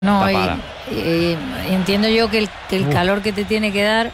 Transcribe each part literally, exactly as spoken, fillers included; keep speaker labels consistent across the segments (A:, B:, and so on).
A: No, y, y, y entiendo yo que el, que el calor que te tiene que dar,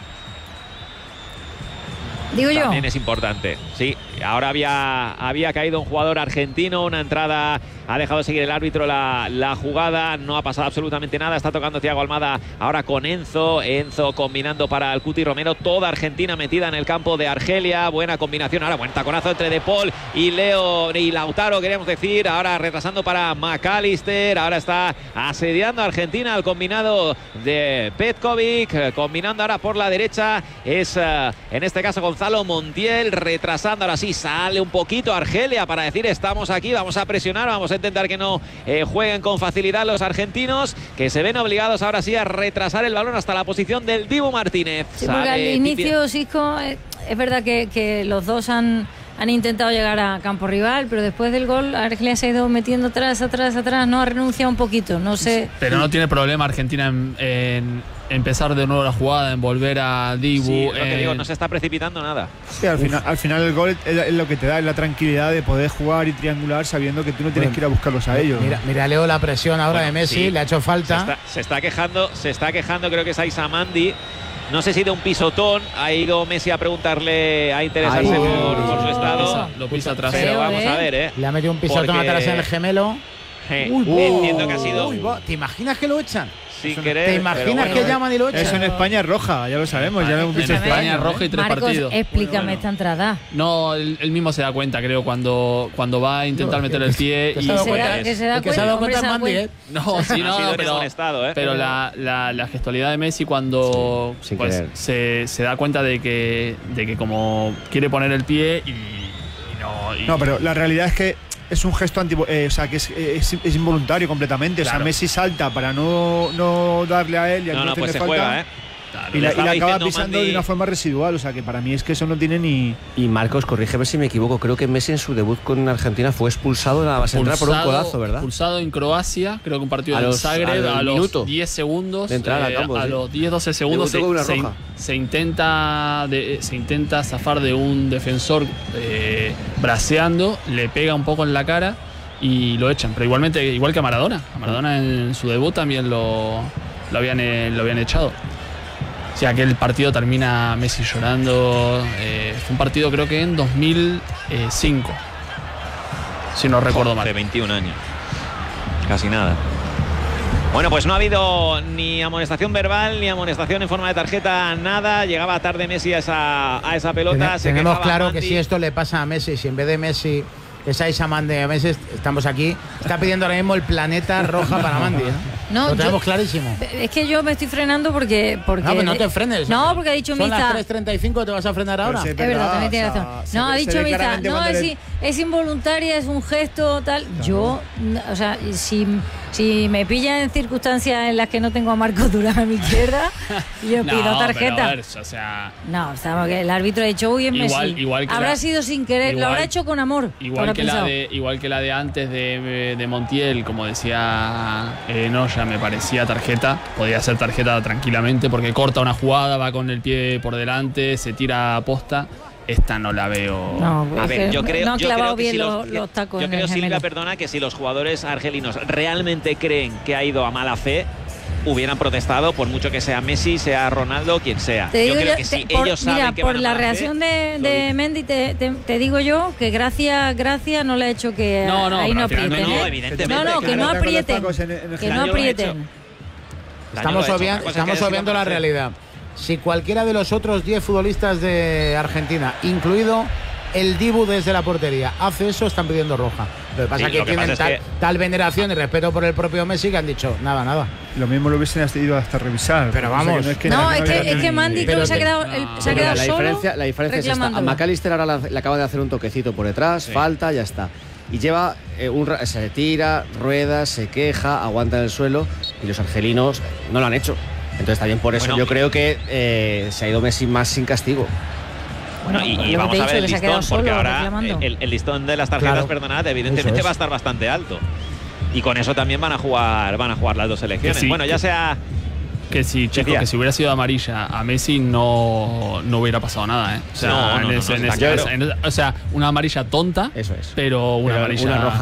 A: digo yo.
B: También es importante, sí. Ahora había, había caído un jugador argentino, una entrada, ha dejado de seguir el árbitro la, la jugada, no ha pasado absolutamente nada, está tocando Thiago Almada ahora con Enzo, Enzo combinando para el Cuti Romero, toda Argentina metida en el campo de Argelia, buena combinación, ahora buen taconazo entre De Paul y Leo y Lautaro, queríamos decir, ahora retrasando para McAllister, ahora está asediando a Argentina al combinado de Petkovic, combinando ahora por la derecha, es uh, en este caso Gonzalo Montiel, retrasando ahora sí, sale un poquito Argelia para decir estamos aquí, vamos a presionar, vamos a intentar que no eh, jueguen con facilidad los argentinos, que se ven obligados ahora sí a retrasar el balón hasta la posición del Dibu Martínez.
A: Sí, porque al inicio, Sisco, eh, es verdad que, que los dos han, han intentado llegar a campo rival, pero después del gol Argelia se ha ido metiendo atrás, atrás, atrás, no ha renunciado un poquito, no sé.
C: Pero no tiene problema Argentina en, en empezar de nuevo la jugada, en volver a Dibu.
B: Sí, lo
C: eh...
B: que digo, no se está precipitando nada.
D: Sí, al final, al final el gol es, es lo que te da, es la tranquilidad de poder jugar y triangular sabiendo que tú no tienes bueno, que ir a buscarlos a ellos.
E: Mira, mira Leo, la presión ahora bueno, de Messi, sí, le ha hecho falta.
B: Se está, se está quejando, se está quejando, creo que es Aissa Mandi. No sé si de un pisotón ha ido Messi a preguntarle, a interesarse Ay, por, por su estado.
C: Lo pisa, lo pisa atrás.
B: Pero vamos a ver, ¿eh?
E: Le ha metido un pisotón Porque... atrás en el gemelo.
B: Eh, uy, entiendo uh, que ha sido.
E: Uy, ¿te imaginas que lo echan?
B: Sin querer,
E: ¿Te imaginas
B: bueno,
E: que llaman y lo echan?
D: Eso en España es roja, ya lo sabemos. Ya lo hemos visto
C: en España es roja y tres
A: Marcos,
C: partidos.
A: Explícame
C: bueno, bueno.
A: esta entrada.
C: No, él, él mismo se da cuenta, creo, cuando, cuando va a intentar no, meter el pie.
A: Que
C: y
A: se da cuenta. Que se da cuenta. Se da cuenta
E: Mandi, ¿eh?
C: No, sí, no, no pero,
B: estado, ¿eh?
C: pero la, la, la gestualidad de Messi cuando sí, pues, se, se da cuenta de que, de que como quiere poner el pie y, y no. Y
D: no, pero la realidad es que es un gesto anti, eh, o sea, que es, es, es involuntario completamente. Claro. O sea, Messi salta para no, no darle a él y
B: no, no, pues se
D: falta,
B: juega, ¿eh?
D: Claro, y la, y la acaba pisando Mandi de una forma residual. O sea, que para mí es que eso no tiene ni.
F: Y Marcos, corrígeme si me equivoco, creo que Messi en su debut con Argentina fue expulsado en la base central por un codazo, ¿verdad?
C: Expulsado en Croacia, creo que un partido en Zagreb, a, a los diez segundos,
F: de entrar a, campo,
C: eh, a
F: sí.
C: los diez doce segundos se, se, se, intenta de, se intenta zafar de un defensor eh, braceando, le pega un poco en la cara y lo echan, pero igualmente igual que a Maradona. A Maradona en su debut también lo, lo, habían, eh, lo habían echado. O sea, que el partido termina Messi llorando. Eh, fue un partido creo que en dos mil cinco, si no recuerdo mal.
B: De veintiún años. Casi nada. Bueno, pues no ha habido ni amonestación verbal ni amonestación en forma de tarjeta, nada. Llegaba tarde Messi a esa, a esa pelota.
E: Ten, tenemos claro Mandi. Que si esto le pasa a Messi, si en vez de Messi es Aissa Mandi a Messi, estamos aquí, está pidiendo ahora mismo el planeta roja para Mandi, ¿no?
A: No,
E: lo tenemos
A: yo,
E: clarísimo.
A: Es que yo me estoy frenando porque. porque
E: no, pero no te frenes.
A: No, porque ha dicho
E: Son
A: Miza.
E: Son las tres treinta y cinco, ¿te vas a frenar ahora?
A: Es verdad, verdad, también tiene razón. No, ha dicho Miza. No, es, le... es involuntaria, es un gesto, tal. Claro. Yo, o sea, si, si me pilla en circunstancias en las que no tengo a Marcos Durán a mi izquierda, yo
C: no,
A: pido tarjeta.
C: Pero a ver, o sea,
A: no, o sea, porque el árbitro ha dicho, uy, es
C: igual,
A: Messi.
C: Igual que
A: habrá
C: la,
A: sido sin querer, igual, lo habrá hecho con amor.
C: Igual que, la de, igual que la de antes de, de Montiel, como decía eh, Noya, me parecía tarjeta. Tarjeta, podría ser tarjeta tranquilamente porque corta una jugada, va con el pie por delante, se tira a posta. Esta no la veo.
A: No,
B: a ver, yo creo,
A: no han
B: yo
A: clavado
B: creo que
A: bien
B: si
A: los,
B: los,
A: los tacos.
B: Yo creo, Silvia, perdona, que si los jugadores argelinos realmente creen que ha ido a mala fe, hubieran protestado, por mucho que sea Messi, sea Ronaldo, quien sea.
A: Te
B: yo
A: digo
B: creo
A: yo,
B: que si
A: te, por,
B: ellos
A: mira,
B: saben que
A: por
B: van a
A: la
B: mala
A: reacción
B: fe,
A: de, de Mendy, te, te, te digo yo que gracias, gracias no le ha hecho que
C: no, no,
A: ahí no aprieten.
B: No, no,
A: ¿eh?
B: evidentemente.
A: No, no, que no aprieten. Que no aprieten.
E: Estamos obviando, estamos obviando la realidad. Si cualquiera de los otros diez futbolistas de Argentina, incluido el Dibu desde la portería, hace eso, están pidiendo roja. Lo que pasa es sí, que que tienen tal, es que... tal veneración y respeto por el propio Messi que han dicho, nada, nada.
D: Lo mismo lo hubiesen ido hasta revisar.
E: Pero vamos.
D: No, es que,
A: no, es que, es que Mandy creo que se ha quedado, el,
F: no,
A: se ha quedado
F: la
A: solo.
F: Diferencia, la diferencia es esta. A McAllister ahora la, le acaba de hacer un toquecito por detrás, sí. Falta, ya está. Y lleva, eh, un, se tira, rueda, se queja, aguanta en el suelo y los argelinos no lo han hecho. Entonces también por eso bueno, yo creo que eh, se ha ido Messi más sin castigo.
B: Bueno, y, y vamos a ver el listón, porque ahora el, el listón de las tarjetas, claro, perdonad, evidentemente es. va a estar bastante alto. Y con eso también van a jugar van a jugar las dos selecciones. Sí, bueno, ya sea...
C: Que si, chico, que si hubiera sido amarilla a Messi no, no hubiera pasado nada, ¿eh? O sea,
B: no, no,
C: en
B: no,
C: ese,
B: no,
C: en
B: ese,
C: ese,
B: claro.
C: en, o sea, una amarilla tonta,
F: eso es.
C: Pero una
F: pero
C: amarilla...
F: Una roja no.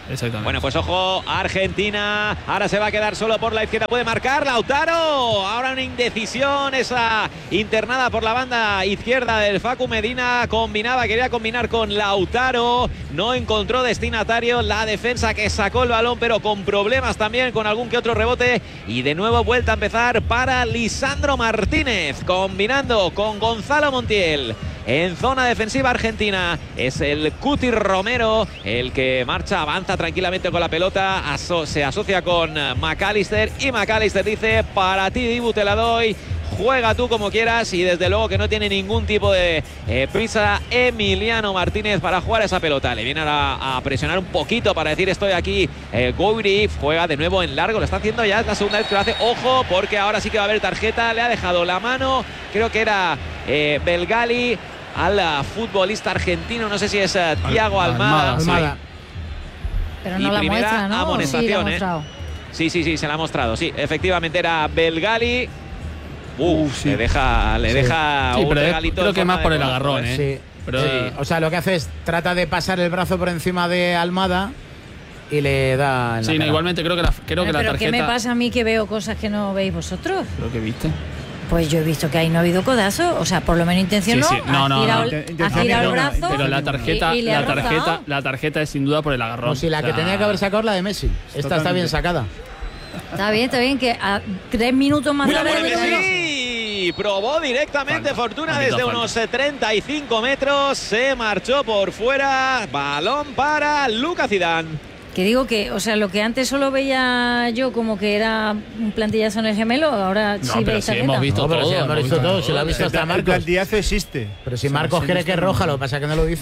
C: Exactamente.
B: Bueno, pues ojo, Argentina ahora se va a quedar solo por la izquierda, puede marcar Lautaro, ahora una indecisión, esa internada por la banda izquierda del Facu Medina, combinaba, quería combinar con Lautaro, no encontró destinatario, la defensa que sacó el balón pero con problemas también, con algún que otro rebote, y de nuevo vuelta a empezar para Lisandro Martínez, combinando con Gonzalo Montiel. En zona defensiva argentina es el Cuti Romero el que marcha, avanza tranquilamente con la pelota, aso se asocia con McAllister y McAllister dice: para ti, Dibu, te la doy, juega tú como quieras, y desde luego que no tiene ningún tipo de eh, prisa Emiliano Martínez para jugar esa pelota. Le viene a, a presionar un poquito para decir: estoy aquí. eh, Gouiri juega de nuevo en largo, lo está haciendo ya, es la segunda vez que lo hace. Ojo, porque ahora sí que va a haber tarjeta, le ha dejado la mano, creo que era eh, Belgali, al futbolista argentino, no sé si es uh, Thiago Almada.
E: Almada.
B: Sí.
A: Pero no
B: y
A: la
B: primera
A: muestra, ¿no?
B: amonestación,
A: Sí,
B: ¿eh? Sí, sí, sí, se la ha mostrado. Sí, efectivamente era Belgali. Uh, uh sí. Le deja, le sí. deja
C: sí,
B: un
C: pero
B: regalito.
C: Creo que más por el agarrón, ¿eh?
E: Sí.
C: Pero,
E: sí. O sea, lo que hace es trata de pasar el brazo por encima de Almada y le da. En
C: sí,
E: la
C: no, igualmente creo que la, creo que la
A: pero
C: tarjeta.
A: ¿qué me pasa a mí que veo cosas que no veis vosotros?
C: Creo que viste.
A: Pues yo he visto que ahí no ha habido codazo, o sea, por lo menos intención
C: sí, sí.
A: no,
C: no,
A: ha girado,
C: no,
A: no. Ha girado el brazo.
C: Pero la tarjeta,
A: y, y
C: la tarjeta, la tarjeta es sin duda por el agarrón.
E: No, si la que
C: o sea,
E: tenía que haber sacado es la de Messi. Esta Totalmente. Está bien sacada.
A: Está bien, está bien que a tres minutos más tarde.
B: Messi probó directamente, Falta. Fortuna Maldito desde falta. unos treinta y cinco metros, se marchó por fuera, balón para Lucas Zidane.
A: Que digo que, o sea, lo que antes solo veía yo como que era un plantillazo en el gemelo, ahora
C: no,
A: sí veis
C: si hemos visto
E: no, pero
C: todo.
E: Si hemos visto todo, si lo ha visto hasta Marcos.
D: El plantillazo existe.
E: Pero si Marcos cree que es roja, lo que pasa es que no lo dice.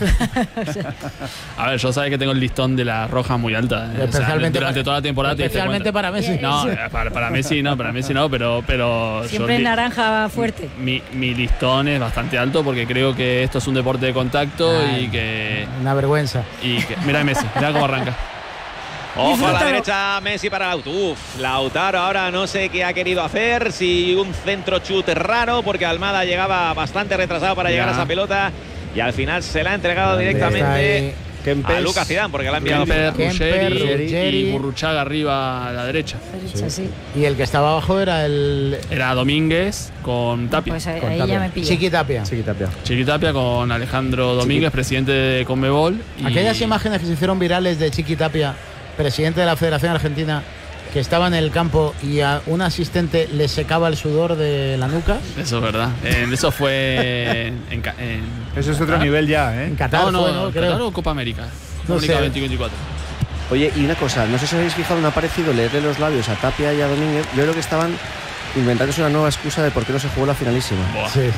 C: A ver, yo sabes que tengo el listón de la roja muy alta. ¿eh?
E: Especialmente
C: o sea, durante
E: para,
C: toda la temporada.
E: Especialmente para Messi.
C: No, para, para Messi no, para Messi no, pero... pero
A: siempre en naranja fuerte.
C: Mi, mi listón es bastante alto porque creo que esto es un deporte de contacto Ay, y que...
E: Una vergüenza.
C: Y que, mira a Messi, mira cómo arranca.
B: Ojo a la derecha, Messi para Lautaro. Uf, Lautaro ahora no sé qué ha querido hacer, si un centro chute raro, porque Almada llegaba bastante retrasado para ya. llegar a esa pelota y al final se la ha entregado directamente a Lucas Zidane, porque la ha enviado
C: Kemper, Ruggeri y Burruchaga arriba a la derecha.
A: derecha sí.
E: Sí. Y el que estaba abajo era el...
C: Era Domínguez con Tapia.
A: Pues ahí,
E: con
A: ahí
E: Tapia.
A: ya me pilla.
E: Chiqui Tapia.
F: Chiqui Tapia.
C: Chiqui Tapia con Alejandro Domínguez, Chiqui. presidente de Conmebol. Y...
E: Aquellas imágenes que se hicieron virales de Chiqui Tapia, presidente de la Federación Argentina, que estaba en el campo y a un asistente le secaba el sudor de la nuca.
C: Eso es verdad. Eh, eso fue en, en, en
D: Eso es otro nivel ya, ¿eh?
E: En Qatar,
C: no, no,
E: fue, ¿no?
C: Qatar Creo. o Copa América.
E: No sé.
C: veinte veinticuatro.
F: Oye, y una cosa, no sé si os habéis fijado, me ha parecido leerle los labios a Tapia y a Domínguez. Yo creo que estaban inventándose una nueva excusa de por qué no se jugó la finalísima.
C: Buah.
E: Sí.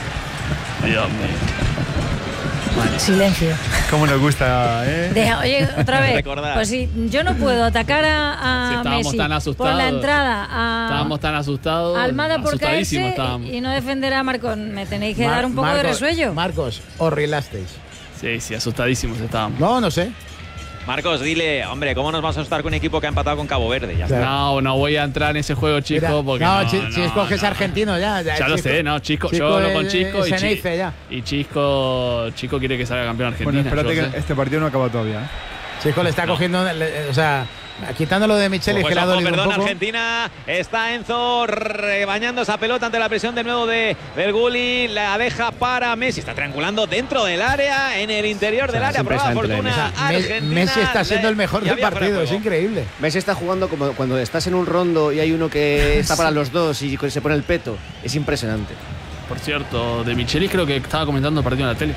C: Dios mío.
A: Vale. Silencio.
D: Cómo nos gusta, ¿eh?
A: Deja, oye, otra vez. Pues si yo no puedo atacar a, a
C: si
A: Messi
C: tan
A: por la entrada a
C: estábamos tan asustados.
A: Almada por caerse y no defender a Marcos, me tenéis que Mar dar un poco
E: Marcos,
A: de resuello.
E: Marcos, os relasteis.
C: Sí, sí, asustadísimos estábamos.
E: No, no sé.
B: Marcos, dile, hombre, ¿cómo nos vamos a asustar con un equipo que ha empatado con Cabo Verde? Ya está.
C: No, no voy a entrar en ese juego, Chico, Mira, porque no,
E: no,
C: no,
E: Chisco
C: no,
E: es
C: no.
E: argentino ya. Ya,
C: ya lo sé, no, Chisco, Chisco yo hablo con Chisco y, Chi
E: ya.
C: y Chisco, Chisco quiere que salga campeón Argentina.
D: Bueno, espérate que este partido no acaba todavía, ¿eh?
E: Chisco le está no. cogiendo, o sea, quitándolo de Micheli,
B: pues
E: que le ha dolido
B: perdón,
E: un poco.
B: Argentina, está Enzo rebañando esa pelota ante la presión de nuevo de Berguli, la deja para Messi, está triangulando dentro del área, en el interior del o sea, área, prueba fortuna Argentina.
E: Messi está siendo el mejor del partido, es increíble.
F: Messi está jugando como cuando estás en un rondo y hay uno que está para los dos y se pone el peto, es impresionante.
C: Por cierto, de Micheli creo que estaba comentando el partido en la tele.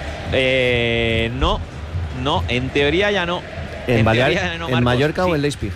B: Eh, no, no, en teoría ya no.
F: ¿En, en, Balear, no, ¿en Mallorca sí. o en Leipzig?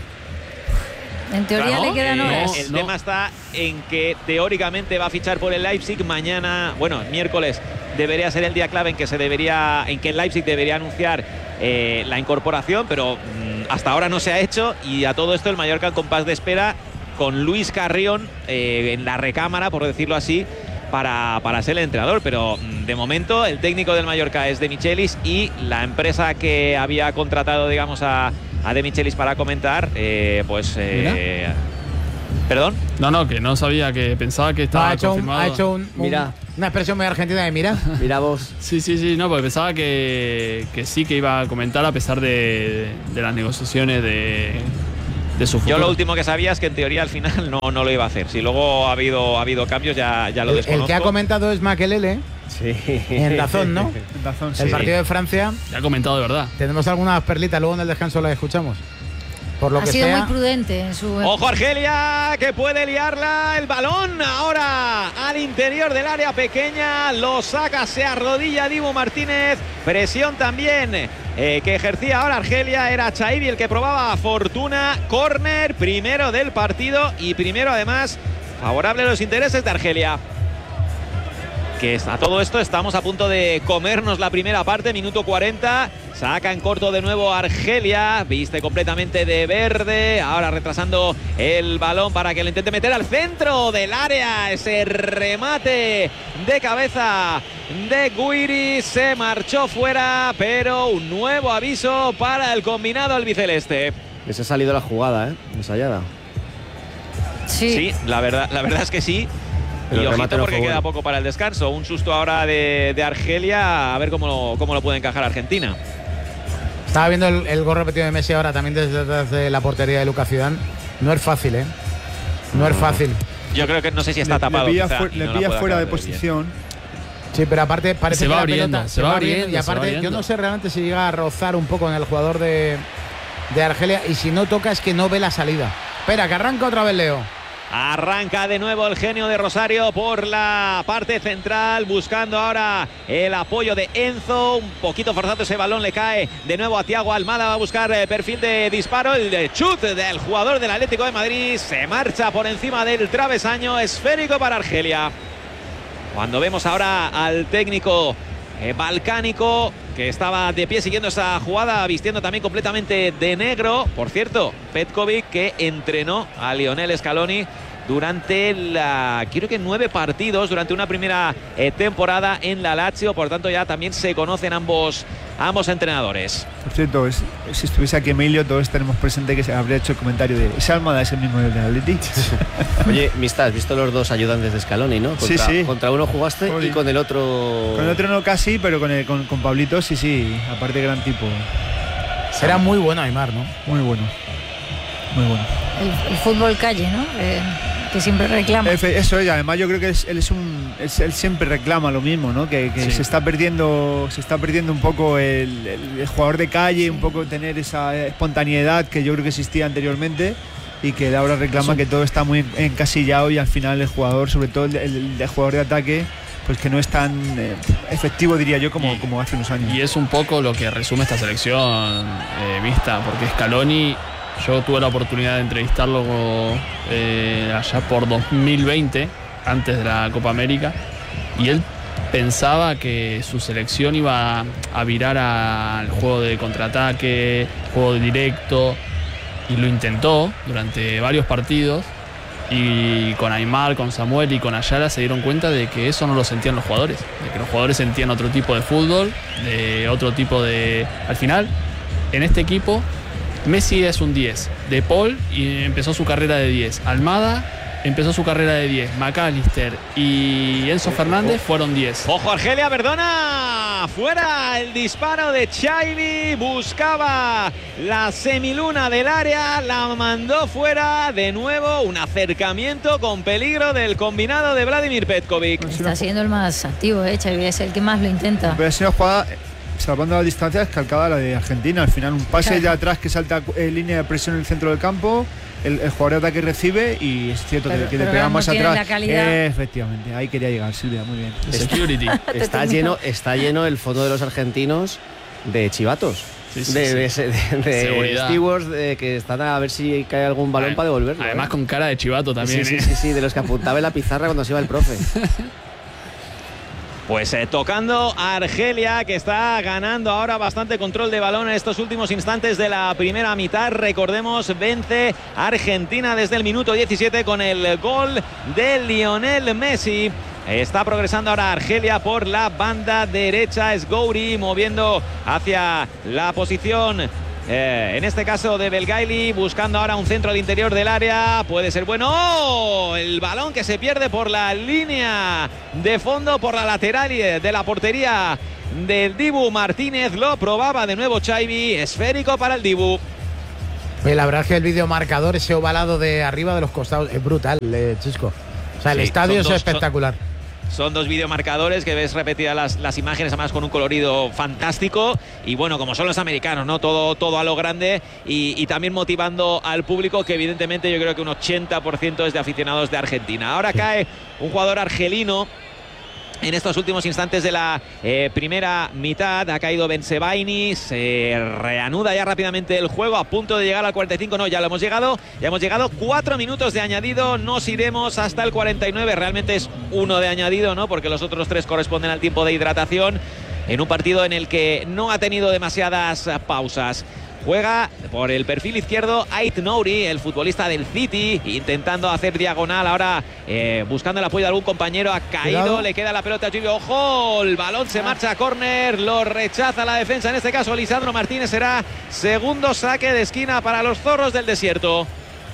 A: En teoría
B: ¿No?
A: le quedan horas.
B: No, el
C: no.
B: tema está en que teóricamente va a fichar por el Leipzig mañana, bueno, miércoles debería ser el día clave en que se debería, en que el Leipzig debería anunciar eh, la incorporación, pero mmm, hasta ahora no se ha hecho y a todo esto el Mallorca en compás de espera con Luis Carrión eh, en la recámara, por decirlo así, para, para ser el entrenador, pero de momento el técnico del Mallorca es De Michelis y la empresa que había contratado, digamos, a, a De Michelis para comentar, eh, pues... Eh, ¿Perdón?
C: No, no, que no sabía, que pensaba que estaba
E: no, ha hecho
C: confirmado.
E: Un, ha hecho un, un,
F: Mira.
E: Una expresión muy argentina de mira.
F: Mira vos.
C: Sí, sí, sí, no, porque pensaba que, que sí que iba a comentar a pesar de, de las negociaciones de, de su futuro.
B: Yo lo último que sabía es que en teoría al final no, no lo iba a hacer. Si luego ha habido, ha habido cambios, ya, ya lo
E: el,
B: desconozco.
E: El que ha comentado es Makelele.
F: Sí.
E: En Dazón, ¿no?
D: En Dazón, sí.
E: El partido de Francia.
C: Ya ha comentado de verdad.
E: Tenemos algunas perlitas, luego en el descanso las escuchamos. Por lo
A: ha
E: que
A: sido
E: sea,
A: muy prudente en su...
B: Ojo Argelia, que puede liarla. El balón ahora al interior del área pequeña. Lo saca, se arrodilla Dibu Martínez. Presión también eh, que ejercía ahora Argelia. Era Chaibi el que probaba fortuna. Córner primero del partido y primero además favorable a los intereses de Argelia. Que a todo esto estamos a punto de comernos la primera parte, minuto cuarenta. Saca en corto de nuevo Argelia, viste completamente de verde. Ahora retrasando el balón para que lo intente meter al centro del área. Ese remate de cabeza de Guiri se marchó fuera, pero un nuevo aviso para el combinado albiceleste.
F: Les ha salido la jugada, ¿eh? Ensayada.
A: Sí.
B: Sí, la verdad, la verdad es que sí. Pero y ojito porque queda poco para el descanso. Un susto ahora de, de Argelia. A ver cómo lo, cómo lo puede encajar Argentina.
E: Estaba viendo el, el gol repetido de Messi ahora también desde, desde la portería de Lucas Zidane. No es fácil, ¿eh? No, no es fácil.
B: Yo creo que no sé si está
D: le,
B: tapado.
D: Le pilla,
B: quizá,
D: fu le
B: no
D: pilla fuera de posición.
E: Sí, pero aparte parece
C: se
E: que
C: va
E: la
C: abriendo,
E: pelota
C: se va abriendo.
E: Y aparte, yo no sé realmente si llega a rozar un poco en el jugador de, de Argelia. Y si no toca, es que no ve la salida. Espera, que arranca otra vez Leo.
B: Arranca de nuevo el genio de Rosario por la parte central, buscando ahora el apoyo de Enzo. Un poquito forzado ese balón, le cae de nuevo a Thiago Almada. Va a buscar perfil de disparo. El de chut del jugador del Atlético de Madrid se marcha por encima del travesaño. Esférico para Argelia. Cuando vemos ahora al técnico eh, balcánico, que estaba de pie siguiendo esa jugada, vistiendo también completamente de negro. Por cierto, Petkovic, que entrenó a Lionel Scaloni durante la, creo que nueve partidos durante una primera eh, temporada en la Lazio. Por tanto, ya también se conocen ambos, ambos entrenadores.
D: Por cierto, es, si estuviese aquí Emilio, todos tenemos presente que se habría hecho el comentario de esa Almada es el mismo del Atleti.
F: Oye, Mista, has visto los dos ayudantes de Scaloni, ¿no? Contra,
D: sí, sí.
F: Contra uno jugaste Oye. y con el otro...
D: Con el otro no casi, pero con, el, con, con Pablito sí, sí. Aparte gran tipo.
E: Será muy bueno Aimar, ¿no?
D: Muy bueno. Muy bueno.
A: El, el fútbol calle, ¿no? Eh, que siempre reclama.
D: Eso es, además yo creo que es, él es un es, él siempre reclama lo mismo, ¿no? Que, que sí. se está perdiendo se está perdiendo un poco el, el, el jugador de calle, sí. un poco tener esa espontaneidad que yo creo que existía anteriormente y que ahora reclama que todo está muy encasillado y al final el jugador, sobre todo el, el, el jugador de ataque, pues que no es tan eh, efectivo, diría yo, como,
C: y,
D: como hace unos años.
C: Y es un poco lo que resume esta selección eh, mixta, porque Scaloni, yo tuve la oportunidad de entrevistarlo eh, allá por dos mil veinte, antes de la Copa América, y él pensaba que su selección iba a virar al juego de contraataque, juego directo, y lo intentó durante varios partidos. Y con Aimar, con Samuel y con Ayala se dieron cuenta de que eso no lo sentían los jugadores, de que los jugadores sentían otro tipo de fútbol, de otro tipo de... Al final, en este equipo, Messi es un diez, De Paul y empezó su carrera de diez, Almada empezó su carrera de diez, McAllister y Enzo Fernández fueron diez.
B: Ojo Argelia, perdona, fuera el disparo de Chaibi, buscaba la semiluna del área, la mandó fuera, de nuevo un acercamiento con peligro del combinado de Vladimir Petkovic.
A: Está siendo el más activo, eh, Chaibi es el que más lo intenta.
D: Pero es una jugada, salvando la distancia, es calcada la de Argentina. Al final un pase claro. de atrás que salta en línea de presión en el centro del campo, el, el jugador de ataque recibe y es cierto pero, que, que le pega más atrás. Eh, efectivamente, ahí quería llegar, Silvia, muy bien.
C: Security.
F: está, lleno, está lleno el fondo de los argentinos de chivatos. Sí, sí, de, sí. de, de, de stewards de que están a ver si cae algún balón
C: además,
F: para devolverlo.
C: Además
F: ¿eh?
C: con cara de chivato también.
F: Sí,
C: ¿eh?
F: sí, sí, sí, de los que apuntaba en la pizarra cuando se iba el profe.
B: Pues eh, tocando a Argelia, que está ganando ahora bastante control de balón en estos últimos instantes de la primera mitad. Recordemos, vence Argentina desde el minuto diecisiete con el gol de Lionel Messi. Está progresando ahora Argelia por la banda derecha. Es Gouiri moviendo hacia la posición Eh, en este caso de Belgaili, buscando ahora un centro al interior del área. Puede ser bueno. ¡Oh! El balón que se pierde por la línea de fondo, por la lateral de la portería del Dibu Martínez. Lo probaba de nuevo Chaibi. Esférico para el Dibu.
E: La verdad es que el videomarcador, ese ovalado de arriba de los costados, es brutal, eh, Chisco. O sea, el sí, estadio es dos, espectacular.
B: Son... Son dos videomarcadores que ves repetidas las, las imágenes, además con un colorido fantástico. Y bueno, como son los americanos, ¿no? Todo, todo a lo grande y, y también motivando al público, que evidentemente yo creo que un ochenta por ciento es de aficionados de Argentina. Ahora sí. Cae un jugador argelino en estos últimos instantes de la eh, primera mitad. Ha caído Bensebaini, se reanuda ya rápidamente el juego, a punto de llegar al cuarenta y cinco. No, ya lo hemos llegado, ya hemos llegado, cuatro minutos de añadido, nos iremos hasta el cuarenta y nueve. Realmente es uno de añadido, ¿no? Porque los otros tres corresponden al tiempo de hidratación, en un partido en el que no ha tenido demasiadas pausas. Juega por el perfil izquierdo Ait Nouri, el futbolista del City, intentando hacer diagonal ahora, eh, buscando el apoyo de algún compañero. Ha caído, Cuidado. Le queda la pelota a Chivio. ¡Ojo! El balón se marcha a córner, lo rechaza la defensa. En este caso, Lisandro Martínez. Será segundo saque de esquina para los zorros del desierto.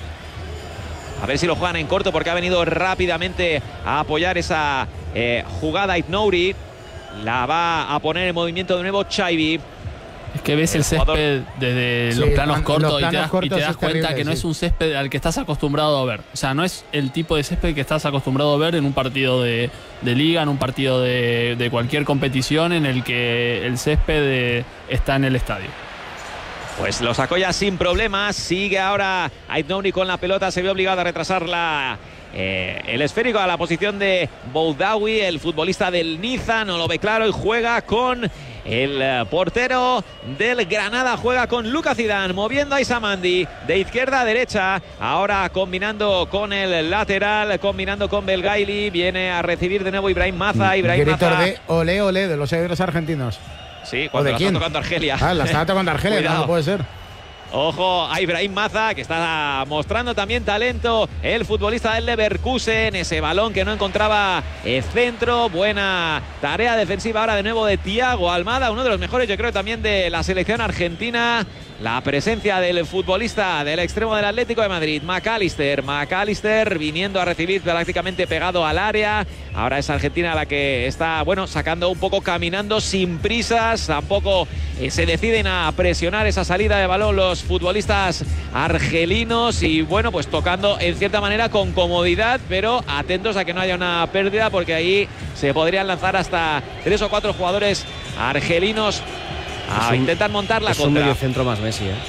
B: A ver si lo juegan en corto, porque ha venido rápidamente a apoyar esa eh, jugada Ait Nouri. La va a poner en movimiento de nuevo Chaibi.
C: Es que ves el, el césped desde sí, los planos cortos, los planos y te das, cortos y te das cuenta terrible, que no sí. es un césped al que estás acostumbrado a ver. O sea, no es el tipo de césped que estás acostumbrado a ver en un partido de, de liga, en un partido de, de cualquier competición en el que el césped de, está en el estadio.
B: Pues lo sacó ya sin problemas. Sigue ahora Ait Nouri con la pelota. Se ve obligado a retrasar la... Eh, el esférico a la posición de Boudaoui, el futbolista del Niza. No lo ve claro y juega con el uh, portero del Granada. Juega con Lucas Zidane, moviendo a Isamandi de izquierda a derecha. Ahora combinando con el lateral, combinando con Belgaili. Viene a recibir de nuevo Ibrahim Maza. Ibrahim
E: Grito
B: Maza.
E: de ole ole de los seguidores argentinos.
B: Sí, cuando
E: ¿de
B: la
E: quién?
B: está tocando Argelia.
E: Ah, la está tocando Argelia, no puede ser.
B: Ojo a Ibrahim Maza, que está mostrando también talento, el futbolista del Leverkusen. Ese balón que no encontraba el centro. Buena tarea defensiva ahora de nuevo de Thiago Almada, uno de los mejores yo creo también de la selección argentina. La presencia del futbolista del extremo del Atlético de Madrid, McAllister. McAllister viniendo a recibir prácticamente pegado al área. Ahora es Argentina la que está, bueno, sacando un poco, caminando sin prisas. Tampoco eh, se deciden a presionar esa salida de balón los futbolistas argelinos. Y bueno, pues tocando en cierta manera con comodidad, pero atentos a que no haya una pérdida, porque ahí se podrían lanzar hasta tres o cuatro jugadores argelinos a intentar montar la
F: es
B: contra.
F: Es un medio centro más Messi, ¿eh?